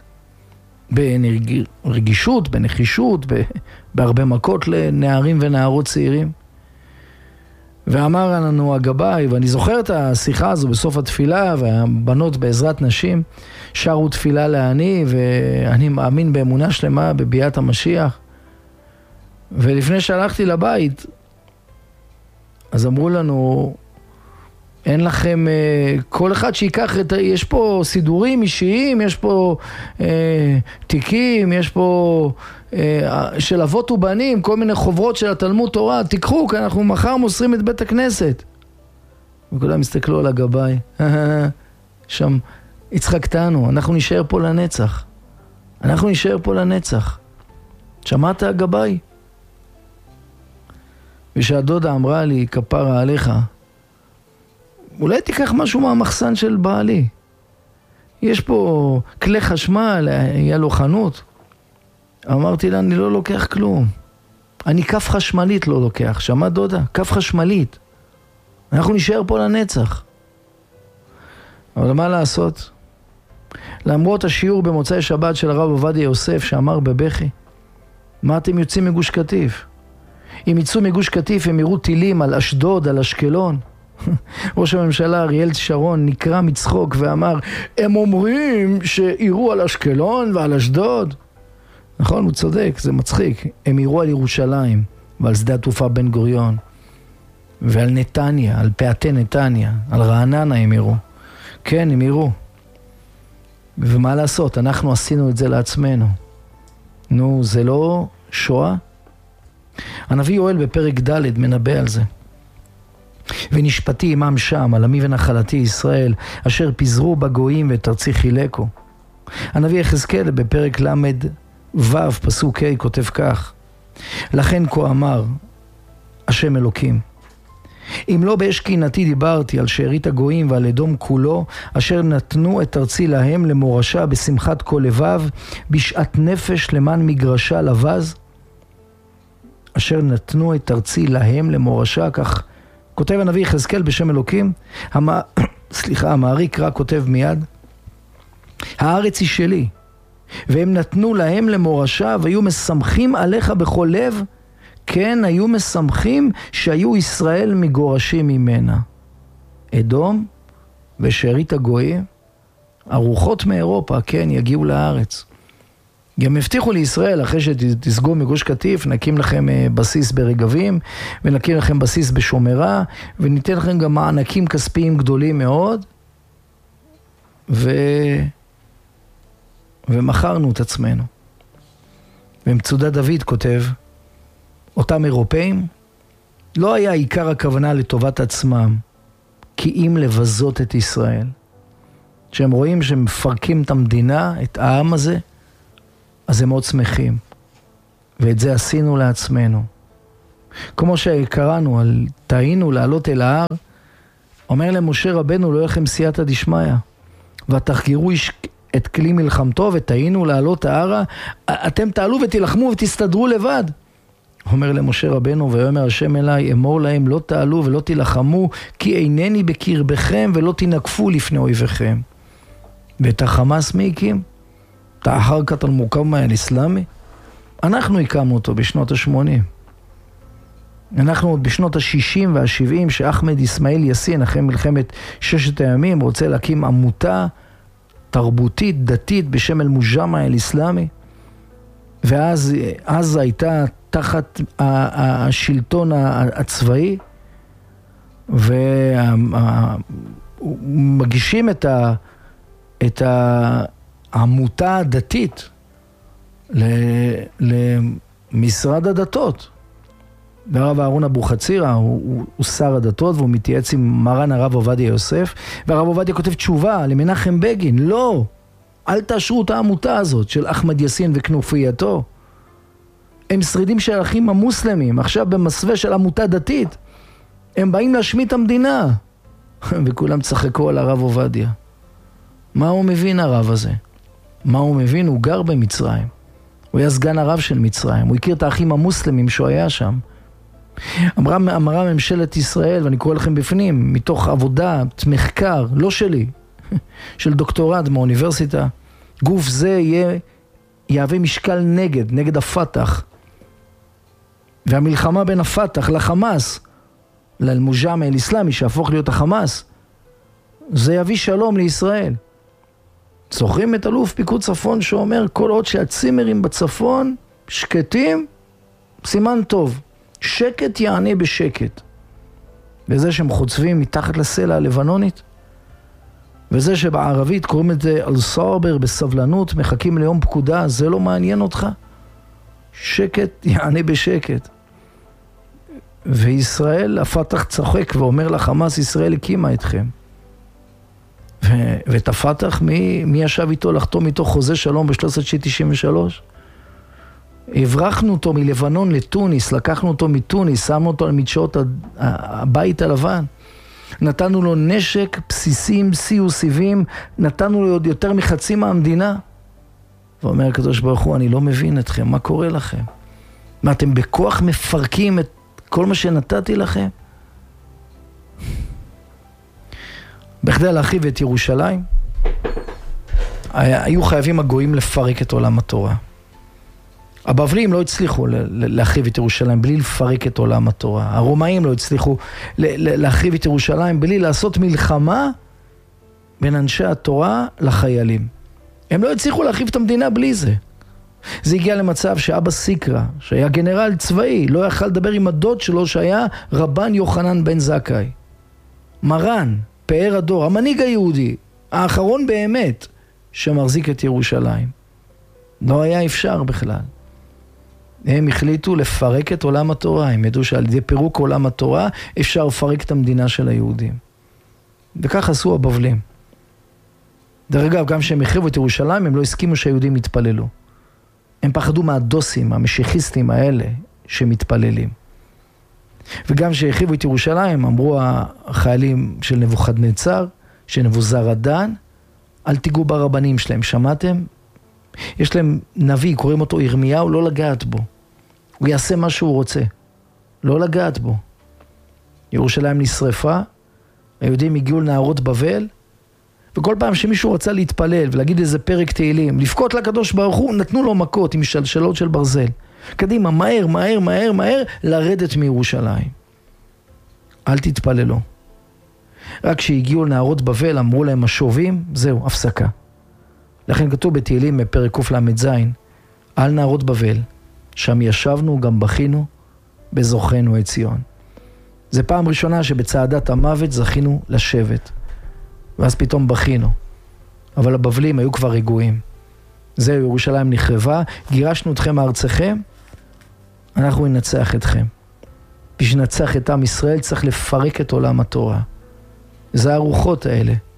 ברגישות, בנחישות, בהרבה מכות לנערים ונערות צעירים. ואמר לנו הגבאי, ואני זוכר את השיחה הזו בסוף התפילה, והבנות בעזרת נשים שרו תפילה לעני, ואני מאמין באמונה שלמה בביאת המשיח. ולפני שהלכתי לבית, אז אמרו לנו, אין לכם, כל אחד שיקח את, יש פה סידורים אישיים, יש פה אה, תיקים, יש פה אה, של אבות ובנים, כל מיני חוברות של התלמוד תורה, תיקחו, כי אנחנו מחר מוסרים את בית הכנסת. וכולם הסתכלו על הגבאי, שם הצחקתנו, אנחנו נשאר פה לנצח. אנחנו נשאר פה לנצח. שמעת הגבאי? ושהדודה אמרה לי, כפרה עליך, אולי תיקח משהו מהמחסן של בעלי. יש פה כלי חשמל, היה לו חנות. אמרתי לה, אני לא לוקח כלום. אני כף חשמלית לא לוקח. שמע דודה? כף חשמלית. אנחנו נשאר פה לנצח. אבל מה לעשות? למרות השיעור במוצאי שבת של הרב עובדיה יוסף שאמר בבכי, מה אתם יוצאים מגוש קטיף? אם יצאו מגוש קטיף הם יראו טילים על אשדוד, על אשקלון. ראש הממשלה אריאל שרון נקרא מצחוק ואמר, הם אומרים שיראו על אשקלון ועל אשדוד. נכון, הוא צודק, זה מצחיק. הם יראו על ירושלים ועל שדה התעופה בן גוריון ועל נתניה, על פאתי נתניה, על רעננה הם יראו. כן, הם יראו. ומה לעשות? אנחנו עשינו את זה לעצמנו. נו, זה לא שואה? הנביא יואל בפרק ד' מנבא על זה. ונשפטי עמם שם, על עמי ונחלתי ישראל, אשר פיזרו בגויים ואת ארצי חילקו. הנביא יחזקאל בפרק למד ו' פסוק ה' כותב כך, לכן כה אמר השם אלוקים, אם לא באש קינתי דיברתי על שארית הגויים ועל אדום כולו, אשר נתנו את ארצי להם למורשה בשמחת כל לבב, בשעת נפש למען מגרשה לבז, אשר נתנו את ארצי להם למורשה, כך כותב הנביא יחזקאל בשם אלוקים, המ... סליחה, המעריק רק כותב מיד, הארץ היא שלי, והם נתנו להם למורשה, והיו משמחים עליך בכל לב, כן, היו משמחים שהיו ישראל מגורשים ממנה. אדום ושארית הגויים, הרוחות מאירופה, כן, יגיעו לארץ. גם הבטיחו לישראל, אחרי שתסגו מגוש קטיף, נקים לכם בסיס ברגבים, ונקים לכם בסיס בשומרה, וניתן לכם גם מענקים כספיים גדולים מאוד, ו... ומכרנו את עצמנו. ומצודת דוד כותב, אותם אירופאים, לא היה עיקר הכוונה לטובת עצמם, כי אם לבזות את ישראל. כשהם רואים שהם מפרקים את המדינה, את העם הזה, אז הם מאוד שמחים. ואת זה עשינו לעצמנו. כמו שקראנו על טעינו לעלות אל ההר, אומר למשה רבנו, לא לכם סייעתא דשמיא, ותחגרו את כלי מלחמתו ותעינו לעלות ההרה, אתם תעלו ותלחמו ותסתדרו לבד. אומר למשה רבנו, ויאמר השם אליי, אמור להם לא תעלו ולא תלחמו, כי אינני בקרבכם ולא תנקפו לפני אויביכם. ואת החמאס מי הקים? את החרקת אל-מוקאוומה אל-אסלאמי? אנחנו הקמנו אותו בשנות ה-שמונים. אנחנו עוד בשנות ה-שישים וה-שבעים, שאחמד אסמאעיל יאסין, אחרי מלחמת ששת הימים, רוצה להקים עמותה תרבותית, דתית, בשם אל-מוג'אמע אל-אסלאמי. ואז אז הייתה תחת השלטון הצבאי, ומגישים את ה... את העמותה הדתית למשרד הדתות. והרב אהרון אבוחצירא הוא, הוא, הוא שר הדתות, והוא מתייעץ עם מרן הרב עובדיה יוסף, והרב עובדיה כותב תשובה למנחם בגין, לא, אל תאשרו את העמותה הזאת של אחמד יאסין וכנופייתו. הם שרידים של האחים המוסלמים, עכשיו במסווה של עמותה דתית, הם באים להשמיד את המדינה. וכולם צחקו על הרב עובדיה. מה הוא מבין הרב הזה? מה הוא מבין? הוא גר במצרים. הוא היה סגן הרב של מצרים. הוא הכיר את האחים המוסלמים שהוא היה שם. אמרה, אמרה ממשלת ישראל, ואני קורא לכם בפנים, מתוך עבודה, מחקר, לא שלי, של דוקטורט מאוניברסיטה, גוף זה יהיה, יהווה משקל נגד, נגד הפתח. והמלחמה בין הפתח לחמאס, לאל-מוג'אמע אל-אסלאמי, שהפוך להיות החמאס, זה יביא שלום לישראל. זוכרים את אלוף פיקוד צפון שאומר, כל עוד שהצימרים בצפון שקטים, סימן טוב. שקט יענה בשקט. וזה שהם חוצבים מתחת לסלע הלבנונית, וזה שבערבית קוראים את זה אל-סאבר בסבלנות, מחכים ליום פקודה, זה לא מעניין אותך? שקט יענה בשקט. וישראל, הפתח צוחק ואומר לחמאס, ישראל הקימה אתכם. ו- ואת הפתח, מי, מי ישב איתו לחתום איתו חוזה שלום ב-שלוש עשרה תשעים ושלוש? הברחנו אותו מלבנון לטוניס, לקחנו אותו מטוניס, שמנו אותו על מדשאות הבית הלבן. נתנו לו נשק, בסיסים, סיו סיבים, נתנו לו עוד יותר מחצי מהמדינה. ואומר הקדוש ברוך הוא, אני לא מבין אתכם, מה קורה לכם? מה, אתם בכוח מפרקים את כל מה שנתתי לכם? בכדי להרחיב את ירושלים, היו חייבים הגויים לפרק את עולם התורה. הבבלים לא הצליחו להחריב את ירושלים בלי לפרק את עולם התורה. הרומאים לא הצליחו להחריב את ירושלים בלי לעשות מלחמה בין אנשי התורה לחיילים. הם לא הצליחו להחריב את המדינה בלי זה. זה הגיע למצב שאבא סיקרא, שהיה גנרל צבאי, לא יכל לדבר עם הדוד שלו שהיה רבן יוחנן בן זכאי. מרן, פאר הדור, המנהיג היהודי, האחרון באמת שמחזיק את ירושלים. לא היה אפשר בכלל. הם החליטו לפרק את עולם התורה. הם ידעו שעל ידי פירוק עולם התורה אפשר לפרק את המדינה של היהודים. וכך עשו הבבלים. דרך אגב, גם כשהם החריבו את ירושלים, הם לא הסכימו שהיהודים יתפללו. הם פחדו מהדוסים, המשיחיסטים האלה שמתפללים. וגם כשהחריבו את ירושלים, אמרו החיילים של נבוכדנצר, של נבוזראדן, אל תיגעו ברבנים שלהם, שמעתם? יש להם נביא, קוראים אותו ירמיהו, לא לגעת בו. הוא יעשה מה שהוא רוצה. לא לגעת בו. ירושלים נשרפה, היהודים הגיעו לנהרות בבל, וכל פעם שמישהו רצה להתפלל ולהגיד איזה פרק תהילים, לפקות לקדוש ברוך הוא, נתנו לו מכות עם שלשלות של ברזל. קדימה, מהר, מהר, מהר, מהר, לרדת מירושלים. אל תתפללו. רק כשהגיעו לנהרות בבל, אמרו להם השובים, זהו, הפסקה. לכן כתוב בתהילים בפרק קל"ז, על נהרות בבל, שם ישבנו, גם בכינו, בזוכנו את ציון. זה פעם ראשונה שבצעדת המוות זכינו לשבת. ואז פתאום בכינו. אבל הבבלים היו כבר רגועים. זהו, ירושלים נחרבה, גירשנו אתכם מארצכם, אנחנו ננצח אתכם. בשביל לנצח את עם ישראל צריך לפרק את עולם התורה. זה הרוחות האלה.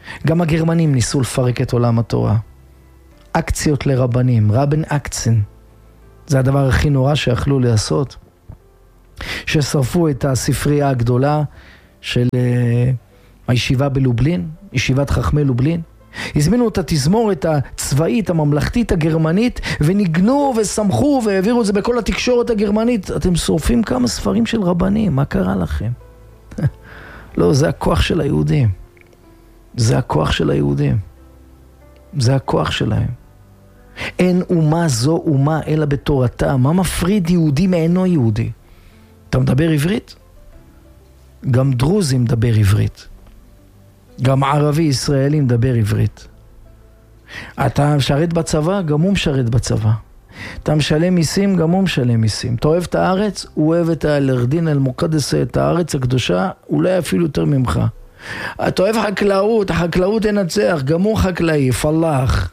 גם הגרמנים ניסו לפרק את עולם התורה. אקציות לרבנים, רבן אקצן. זה הדבר הכי נורא שיכלו לעשות. ששרפו את הספרייה הגדולה של uh, הישיבה בלובלין, ישיבת חכמי לובלין. הזמינו את התזמורת הצבאית, הממלכתית הגרמנית, וניגנו ושמחו והעבירו את זה בכל התקשורת הגרמנית. אתם שורפים כמה ספרים של רבנים, מה קרה לכם? לא, זה הכוח של היהודים. זה הכוח של היהודים. זה הכוח שלהם. אין אומה זו אומה אלא בתורתה. מה מפריד יהודי מאינו יהודי? אתה מדבר עברית? גם דרוזי מדבר עברית. גם ערבי ישראלי מדבר עברית. אתה משרת בצבא? גם הוא משרת בצבא. אתה משלם מיסים? גם הוא משלם מיסים. אתה אוהב את הארץ? הוא אוהב את האלרדין אל-מוקדס, את הארץ הקדושה, אולי אפילו יותר ממך. אתה אוהב חקלאות, החקלאות תנצח, גם הוא חקלאי, פלח.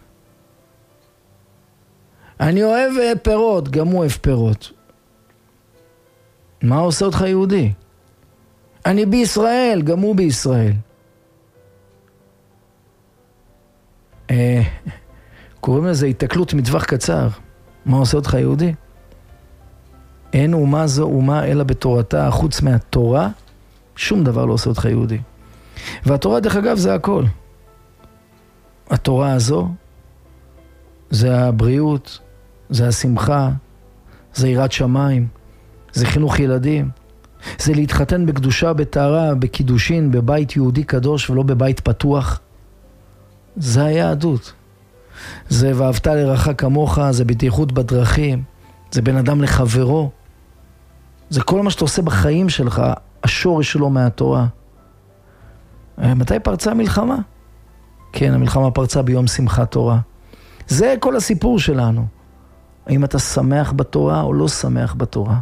אני אוהב פירות, גם הוא אוהב פירות. מה עושה אותך יהודי? אני בישראל, גם הוא בישראל. אה, קוראים לזה התקלות מטווח קצר. מה עושה אותך יהודי? אין אומה זו אומה אלא בתורתה, חוץ מהתורה, שום דבר לא עושה אותך יהודי. והתורה דרך אגב זה הכל. התורה הזו זה הבריאות, זה השמחה, זה יראת שמיים, זה חינוך ילדים, זה להתחתן בקדושה, בתארה, בקידושין, בבית יהודי קדוש ולא בבית פתוח. זה היהדות. זה ואהבת לרעך כמוך, זה בטיחות בדרכים, זה בין אדם לחברו. זה כל מה שאתה עושה בחיים שלך, השורש שלו מהתורה. מתי פרצה המלחמה? כן, המלחמה פרצה ביום שמחת תורה. זה כל הסיפור שלנו. האם אתה שמח בתורה או לא שמח בתורה?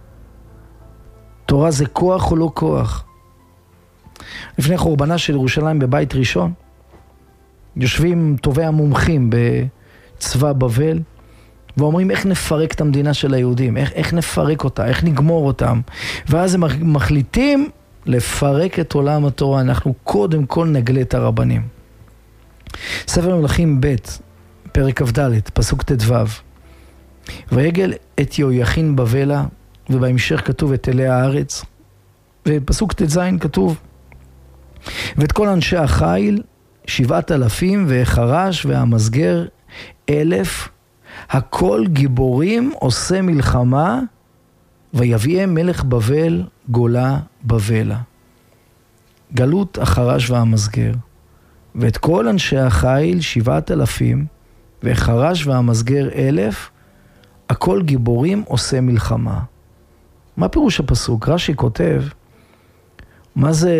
תורה זה כוח או לא כוח? לפני חורבנה של ירושלים בבית ראשון, יושבים טובי המומחים בצבא בבל, ואומרים איך נפרק את המדינה של היהודים, איך, איך נפרק אותה, איך נגמור אותם. ואז הם מחליטים לפרק את עולם התורה. אנחנו קודם כל נגלה את הרבנים. ספר מלכים ב' פרק כ"ד, פסוק ט"ו. ויגל את יהויכין בבלה, ובהמשך כתוב את אלי הארץ, ופסוק ט"ז כתוב, ואת כל אנשי החיל, שבעת אלפים, והחרש והמסגר אלף, הכל גיבורים עושה מלחמה, ויביאם מלך בבל גולה בבלה. גלות החרש והמסגר. ואת כל אנשי החיל, שבעת אלפים, והחרש והמסגר אלף, הכל גיבורים עושה מלחמה. מה פירוש הפסוק? רש"י כותב, מה זה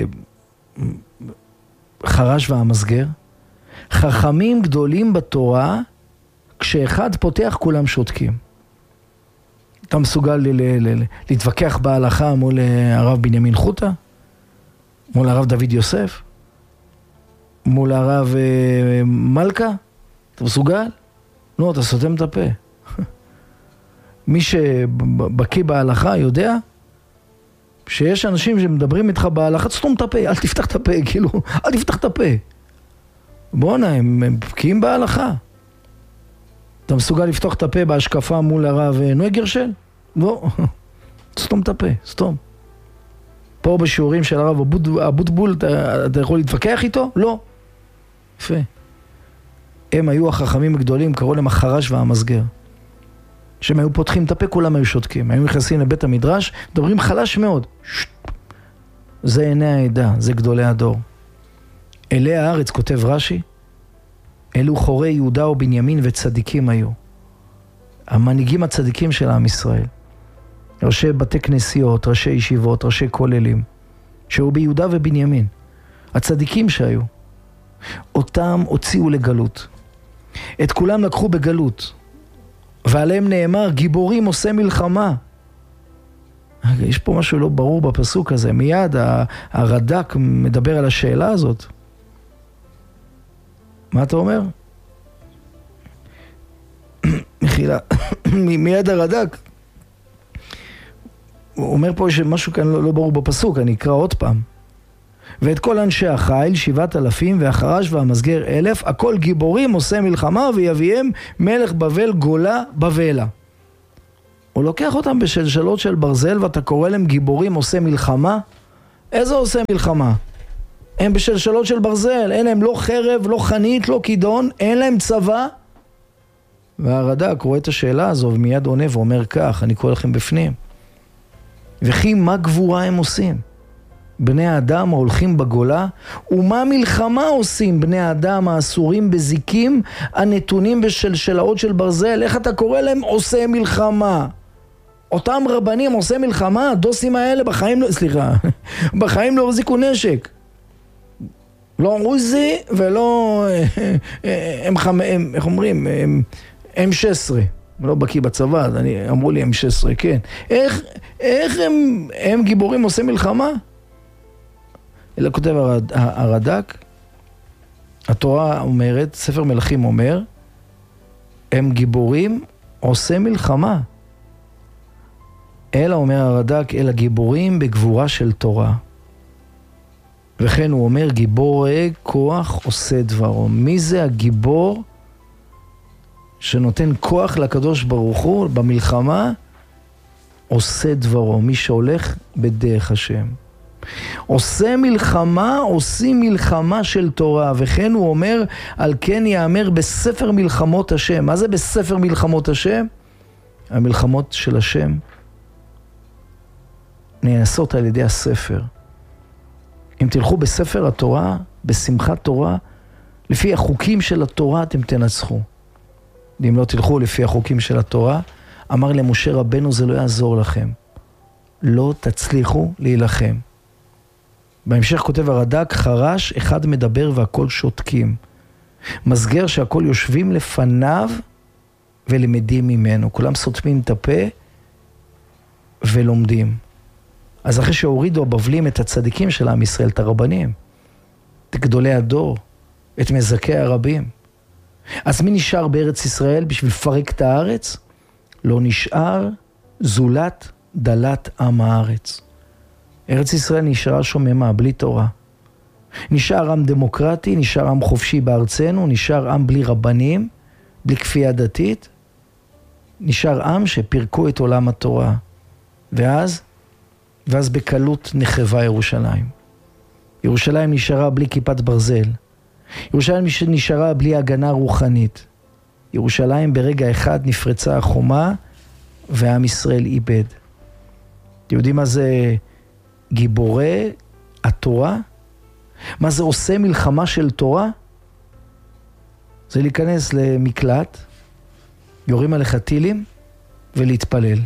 חרש והמסגר? חכמים גדולים בתורה, כשאחד פותח כולם שותקים. אתה מסוגל ל- ל- ל- להתווכח בהלכה מול הרב בנימין חוטה? מול הרב דוד יוסף? מול הרב אה, מלכה? אתה מסוגל? לא, אתה סותם את הפה. מי שבקיא בהלכה יודע שיש אנשים שמדברים איתך בהלכה, סתום את הפה, אל תפתח את הפה, כאילו, אל תפתח את הפה. בוא'נה, הם, הם בקיאים בהלכה. אתה מסוגל לפתוח את הפה בהשקפה מול הרב נוי גרשל? לא, סתום את הפה, סתום. פה בשיעורים של הרב אבוטבול, אתה, אתה יכול להתווכח איתו? לא. יפה. הם היו החכמים הגדולים, קראו להם החרש והמסגר. כשהם היו פותחים את הפה, כולם היו שותקים. היו נכנסים לבית המדרש, מדברים חלש מאוד. זה עיני העדה, זה גדולי הדור. אלי הארץ, כותב רש"י, אלו חורי יהודה ובנימין וצדיקים היו. המנהיגים הצדיקים של עם ישראל. ראשי בתי כנסיות, ראשי ישיבות, ראשי כוללים, שהיו ביהודה ובנימין. הצדיקים שהיו. אותם הוציאו לגלות. את כולם לקחו בגלות. ועליהם נאמר, גיבורים עושה מלחמה. יש פה משהו לא ברור בפסוק הזה. מיד הרד"ק מדבר על השאלה הזאת. מה אתה אומר? מחילה. מיד הרד"ק. הוא אומר פה שמשהו כאן לא, לא ברור בפסוק, אני אקרא עוד פעם. ואת כל אנשי החיל שבעת אלפים, והחרש והמסגר אלף, הכל גיבורים עושה מלחמה, ויביהם מלך בבל גולה בבלה. הוא לוקח אותם בשלשלות של ברזל, ואתה קורא להם גיבורים עושה מלחמה? איזה עושה מלחמה? הם בשלשלות של ברזל, אין להם לא חרב, לא חנית, לא כידון, אין להם צבא. והרד"ק רואה את השאלה הזו ומיד עונה ואומר כך, אני קורא לכם בפנים. וכי מה גבורה הם עושים? בני האדם ההולכים בגולה, ומה מלחמה עושים בני האדם האסורים בזיקים, הנתונים בשלשלאות של ברזל? איך אתה קורא להם עושה מלחמה? אותם רבנים עושה מלחמה, הדוסים האלה בחיים לא, סליחה, בחיים לא החזיקו נשק. לא עוזי ולא, הם, הם, הם, איך אומרים, הם, אם שש עשרה. לא בקיא בצבא, אז אני, אמרו לי אם שש עשרה, כן. איך, איך הם, הם גיבורים עושה מלחמה? אלא כותב הרד, הרד"ק, התורה אומרת, ספר מלכים אומר, הם גיבורים עושה מלחמה. אלא אומר הרד"ק, אלא גיבורים בגבורה של תורה. וכן הוא אומר, גיבור כוח עושה דברו. מי זה הגיבור שנותן כוח לקדוש ברוך הוא במלחמה? עושה דברו, מי שהולך בדרך השם. עושה מלחמה, עושים מלחמה של תורה. וכן הוא אומר, על כן יאמר בספר מלחמות השם. מה זה בספר מלחמות השם? המלחמות של השם נעשות על ידי הספר. אם תלכו בספר התורה, בשמחת תורה, לפי החוקים של התורה אתם תנצחו. אם לא תלכו לפי החוקים של התורה, אמר למשה רבנו, זה לא יעזור לכם. לא תצליחו להילחם. בהמשך כותב הרד"ק, חרש אחד מדבר והכל שותקים. מסגר שהכל יושבים לפניו ולמדים ממנו. כולם סותמים את הפה ולומדים. אז אחרי שהורידו הבבלים את הצדיקים של עם ישראל, את הרבנים, את גדולי הדור, את מזכי הרבים, אז מי נשאר בארץ ישראל בשביל לפרק את הארץ? לא נשאר זולת דלת עם הארץ. ארץ ישראל נשארה שוממה, בלי תורה. נשאר עם דמוקרטי, נשאר עם חופשי בארצנו, נשאר עם בלי רבנים, בלי כפייה דתית, נשאר עם שפרקו את עולם התורה. ואז, ואז בקלות נחרבה ירושלים. ירושלים נשארה בלי כיפת ברזל. ירושלים נשארה בלי הגנה רוחנית. ירושלים ברגע אחד נפרצה החומה ועם ישראל איבד. אתם יודעים מה זה גיבורי התורה? מה זה עושה מלחמה של תורה? זה להיכנס למקלט, יורים עליך טילים ולהתפלל.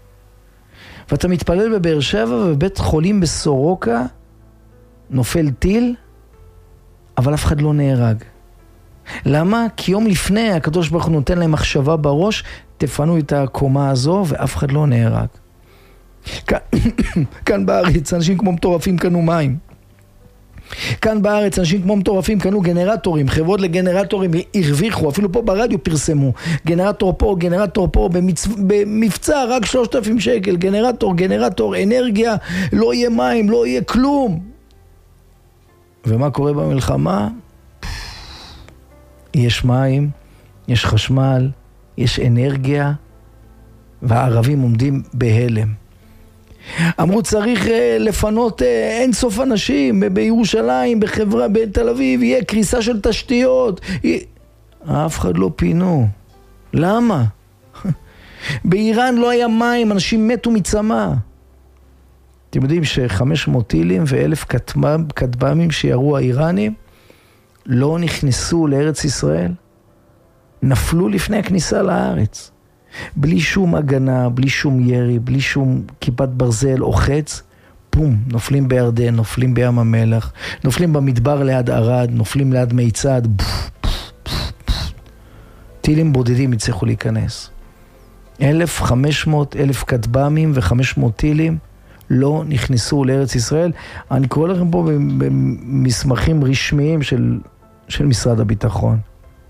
ואתה מתפלל בבאר שבע ובבית חולים בסורוקה, נופל טיל, אבל אף אחד לא נהרג. למה? כי יום לפני הקדוש ברוך הוא נותן להם מחשבה בראש, תפנו את הקומה הזו ואף אחד לא נהרג. כאן, כאן בארץ אנשים כמו מטורפים קנו מים. כאן בארץ אנשים כמו מטורפים קנו גנרטורים, חברות לגנרטורים הרוויחו, אפילו פה ברדיו פרסמו, גנרטור פה, גנרטור פה, במצ... במבצע רק שלושת אלפים שקל, גנרטור, גנרטור, אנרגיה, לא יהיה מים, לא יהיה כלום. ומה קורה במלחמה? יש מים, יש חשמל, יש אנרגיה, והערבים עומדים בהלם. אמרו צריך לפנות אין סוף אנשים בירושלים, בחברה, בתל אביב, יהיה קריסה של תשתיות. אף אחד לא פינו. למה? באיראן לא היה מים, אנשים מתו מצמא. אתם יודעים ש-חמש מאות טילים ואלף כטב"מים שירו האיראנים לא נכנסו לארץ ישראל? נפלו לפני הכניסה לארץ. בלי שום הגנה, בלי שום ירי, בלי שום כיפת ברזל או חץ, פום, נופלים בירדן, נופלים בים המלח, נופלים במדבר ליד ערד, נופלים ליד מיצד, טילים בודדים יצטרכו להיכנס. אלף וחמש מאות, אלף כטב"מים וחמש מאות טילים לא נכנסו לארץ ישראל. אני קורא לכם פה במסמכים רשמיים של, של משרד הביטחון.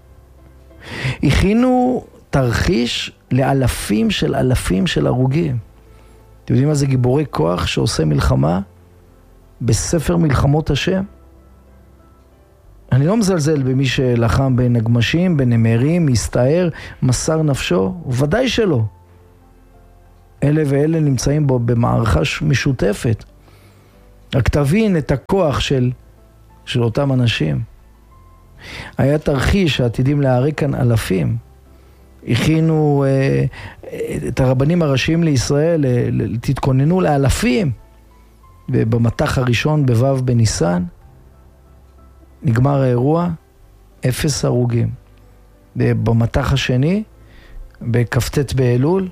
הכינו תרחיש לאלפים של אלפים של הרוגים. אתם יודעים מה זה גיבורי כוח שעושה מלחמה? בספר מלחמות השם. אני לא מזלזל במי שלחם בנגמשים, בנמרים, הסתער, מסר נפשו, ודאי שלא. אלה ואלה נמצאים בו במערכה משותפת. רק תבין את הכוח של, של אותם אנשים. היה תרחיש שעתידים להיהרג כאן אלפים. הכינו אה, את הרבנים הראשיים לישראל, אה, תתכוננו לאלפים. ובמתח הראשון בו' בניסן, נגמר האירוע, אפס הרוגים. במתח השני, בכ"ט באלול,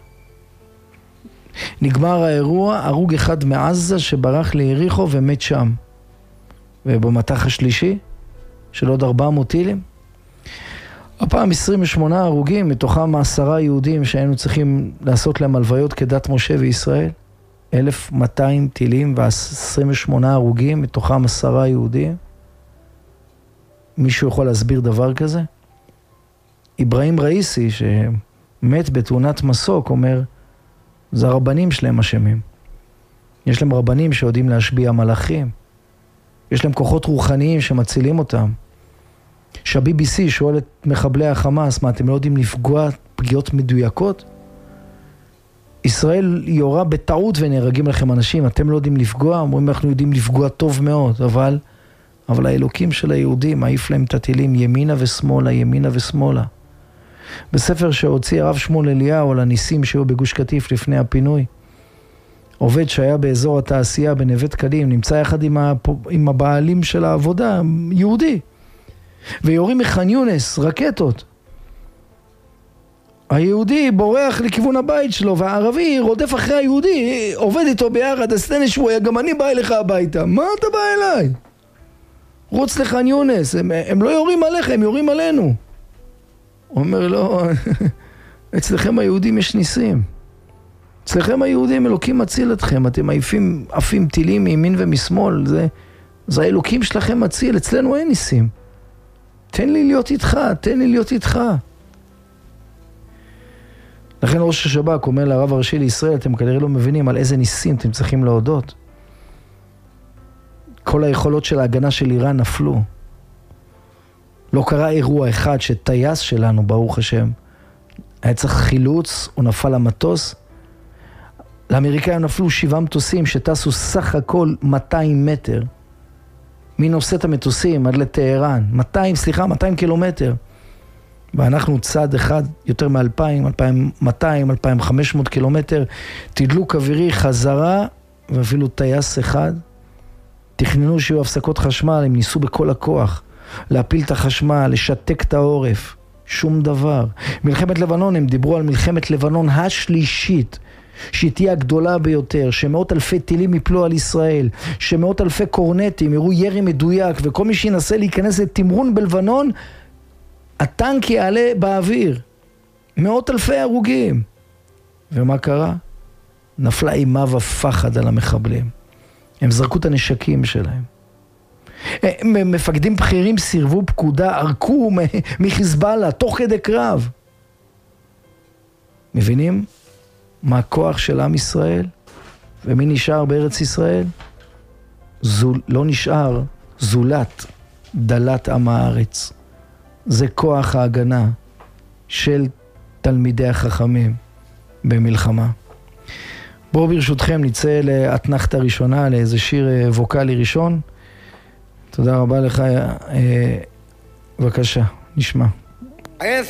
נגמר האירוע, הרוג אחד מעזה שברח ליריחו ומת שם. ובמתח השלישי, של עוד ארבע מאות טילים, הפעם עשרים ושמונה הרוגים, מתוכם עשרה יהודים שהיינו צריכים לעשות להם הלוויות כדת משה וישראל. אלף ומאתיים טילים ו-עשרים ושמונה הרוגים, מתוכם עשרה יהודים. מישהו יכול להסביר דבר כזה? אברהים ראיסי, שמת בתאונת מסוק, אומר, זה הרבנים שלהם אשמים. יש להם רבנים שיודעים להשביע מלאכים. יש להם כוחות רוחניים שמצילים אותם. שה-בי בי סי שואל את מחבלי החמאס, מה, אתם לא יודעים לפגוע פגיעות מדויקות? ישראל יורה בטעות ונהרגים לכם אנשים, אתם לא יודעים לפגוע? אומרים, אנחנו יודעים לפגוע טוב מאוד, אבל, אבל האלוקים של היהודים, מעיף להם את הטילים ימינה ושמאלה, ימינה ושמאלה. בספר שהוציא הרב שמואל אליהו על הניסים שהיו בגוש קטיף לפני הפינוי, עובד שהיה באזור התעשייה בנווה דקלים, נמצא יחד עם, הפ... עם הבעלים של העבודה, יהודי, ויורים מח'אן יונס, רקטות. היהודי בורח לכיוון הבית שלו, והערבי רודף אחרי היהודי, עובד איתו ביחד, הסתנה שבויה, גם אני בא אליך הביתה. מה אתה בא אליי? רוץ לח'אן יונס, הם, הם לא יורים עליך, הם יורים עלינו. הוא אומר, לא, אצלכם היהודים יש ניסים. אצלכם היהודים אלוקים מציל אתכם, אתם עפים, עפים טילים מימין ומשמאל, זה, זה האלוקים שלכם מציל, אצלנו אין ניסים. תן לי להיות איתך, תן לי להיות איתך. לכן ראש השב"כ אומר לרב הראשי לישראל, אתם כנראה לא מבינים על איזה ניסים אתם צריכים להודות. כל היכולות של ההגנה של איראן נפלו. לא קרה אירוע אחד שטייס שלנו, ברוך השם, היה צריך חילוץ, הוא נפל למטוס. לאמריקאים נפלו שבעה מטוסים שטסו סך הכל מאתיים מטר. מי נושא את המטוסים עד לטהרן? מאתיים, סליחה, מאתיים קילומטר. ואנחנו צד אחד יותר מ-אלפיים, אלפיים ומאתיים, אלפיים וחמש מאות קילומטר. תדלוק אווירי חזרה, ואפילו טייס אחד. תכננו שיהיו הפסקות חשמל, הם ניסו בכל הכוח. להפיל את החשמל, לשתק את העורף. שום דבר. מלחמת לבנון, הם דיברו על מלחמת לבנון השלישית. שהיא תהיה הגדולה ביותר, שמאות אלפי טילים יפלו על ישראל, שמאות אלפי קורנטים יראו ירי מדויק, וכל מי שינסה להיכנס לתמרון בלבנון, הטנק יעלה באוויר. מאות אלפי הרוגים. ומה קרה? נפלה אימה ופחד על המחבלים. הם זרקו את הנשקים שלהם. מפקדים בכירים סירבו פקודה, ערקו מחיזבאללה, תוך כדי קרב. מבינים? מה הכוח של עם ישראל? ומי נשאר בארץ ישראל? זול, לא נשאר זולת דלת עם הארץ. זה כוח ההגנה של תלמידי החכמים במלחמה. בואו ברשותכם נצא לאתנחתא ראשונה, לאיזה שיר ווקלי ראשון. תודה רבה לך. בבקשה, נשמע.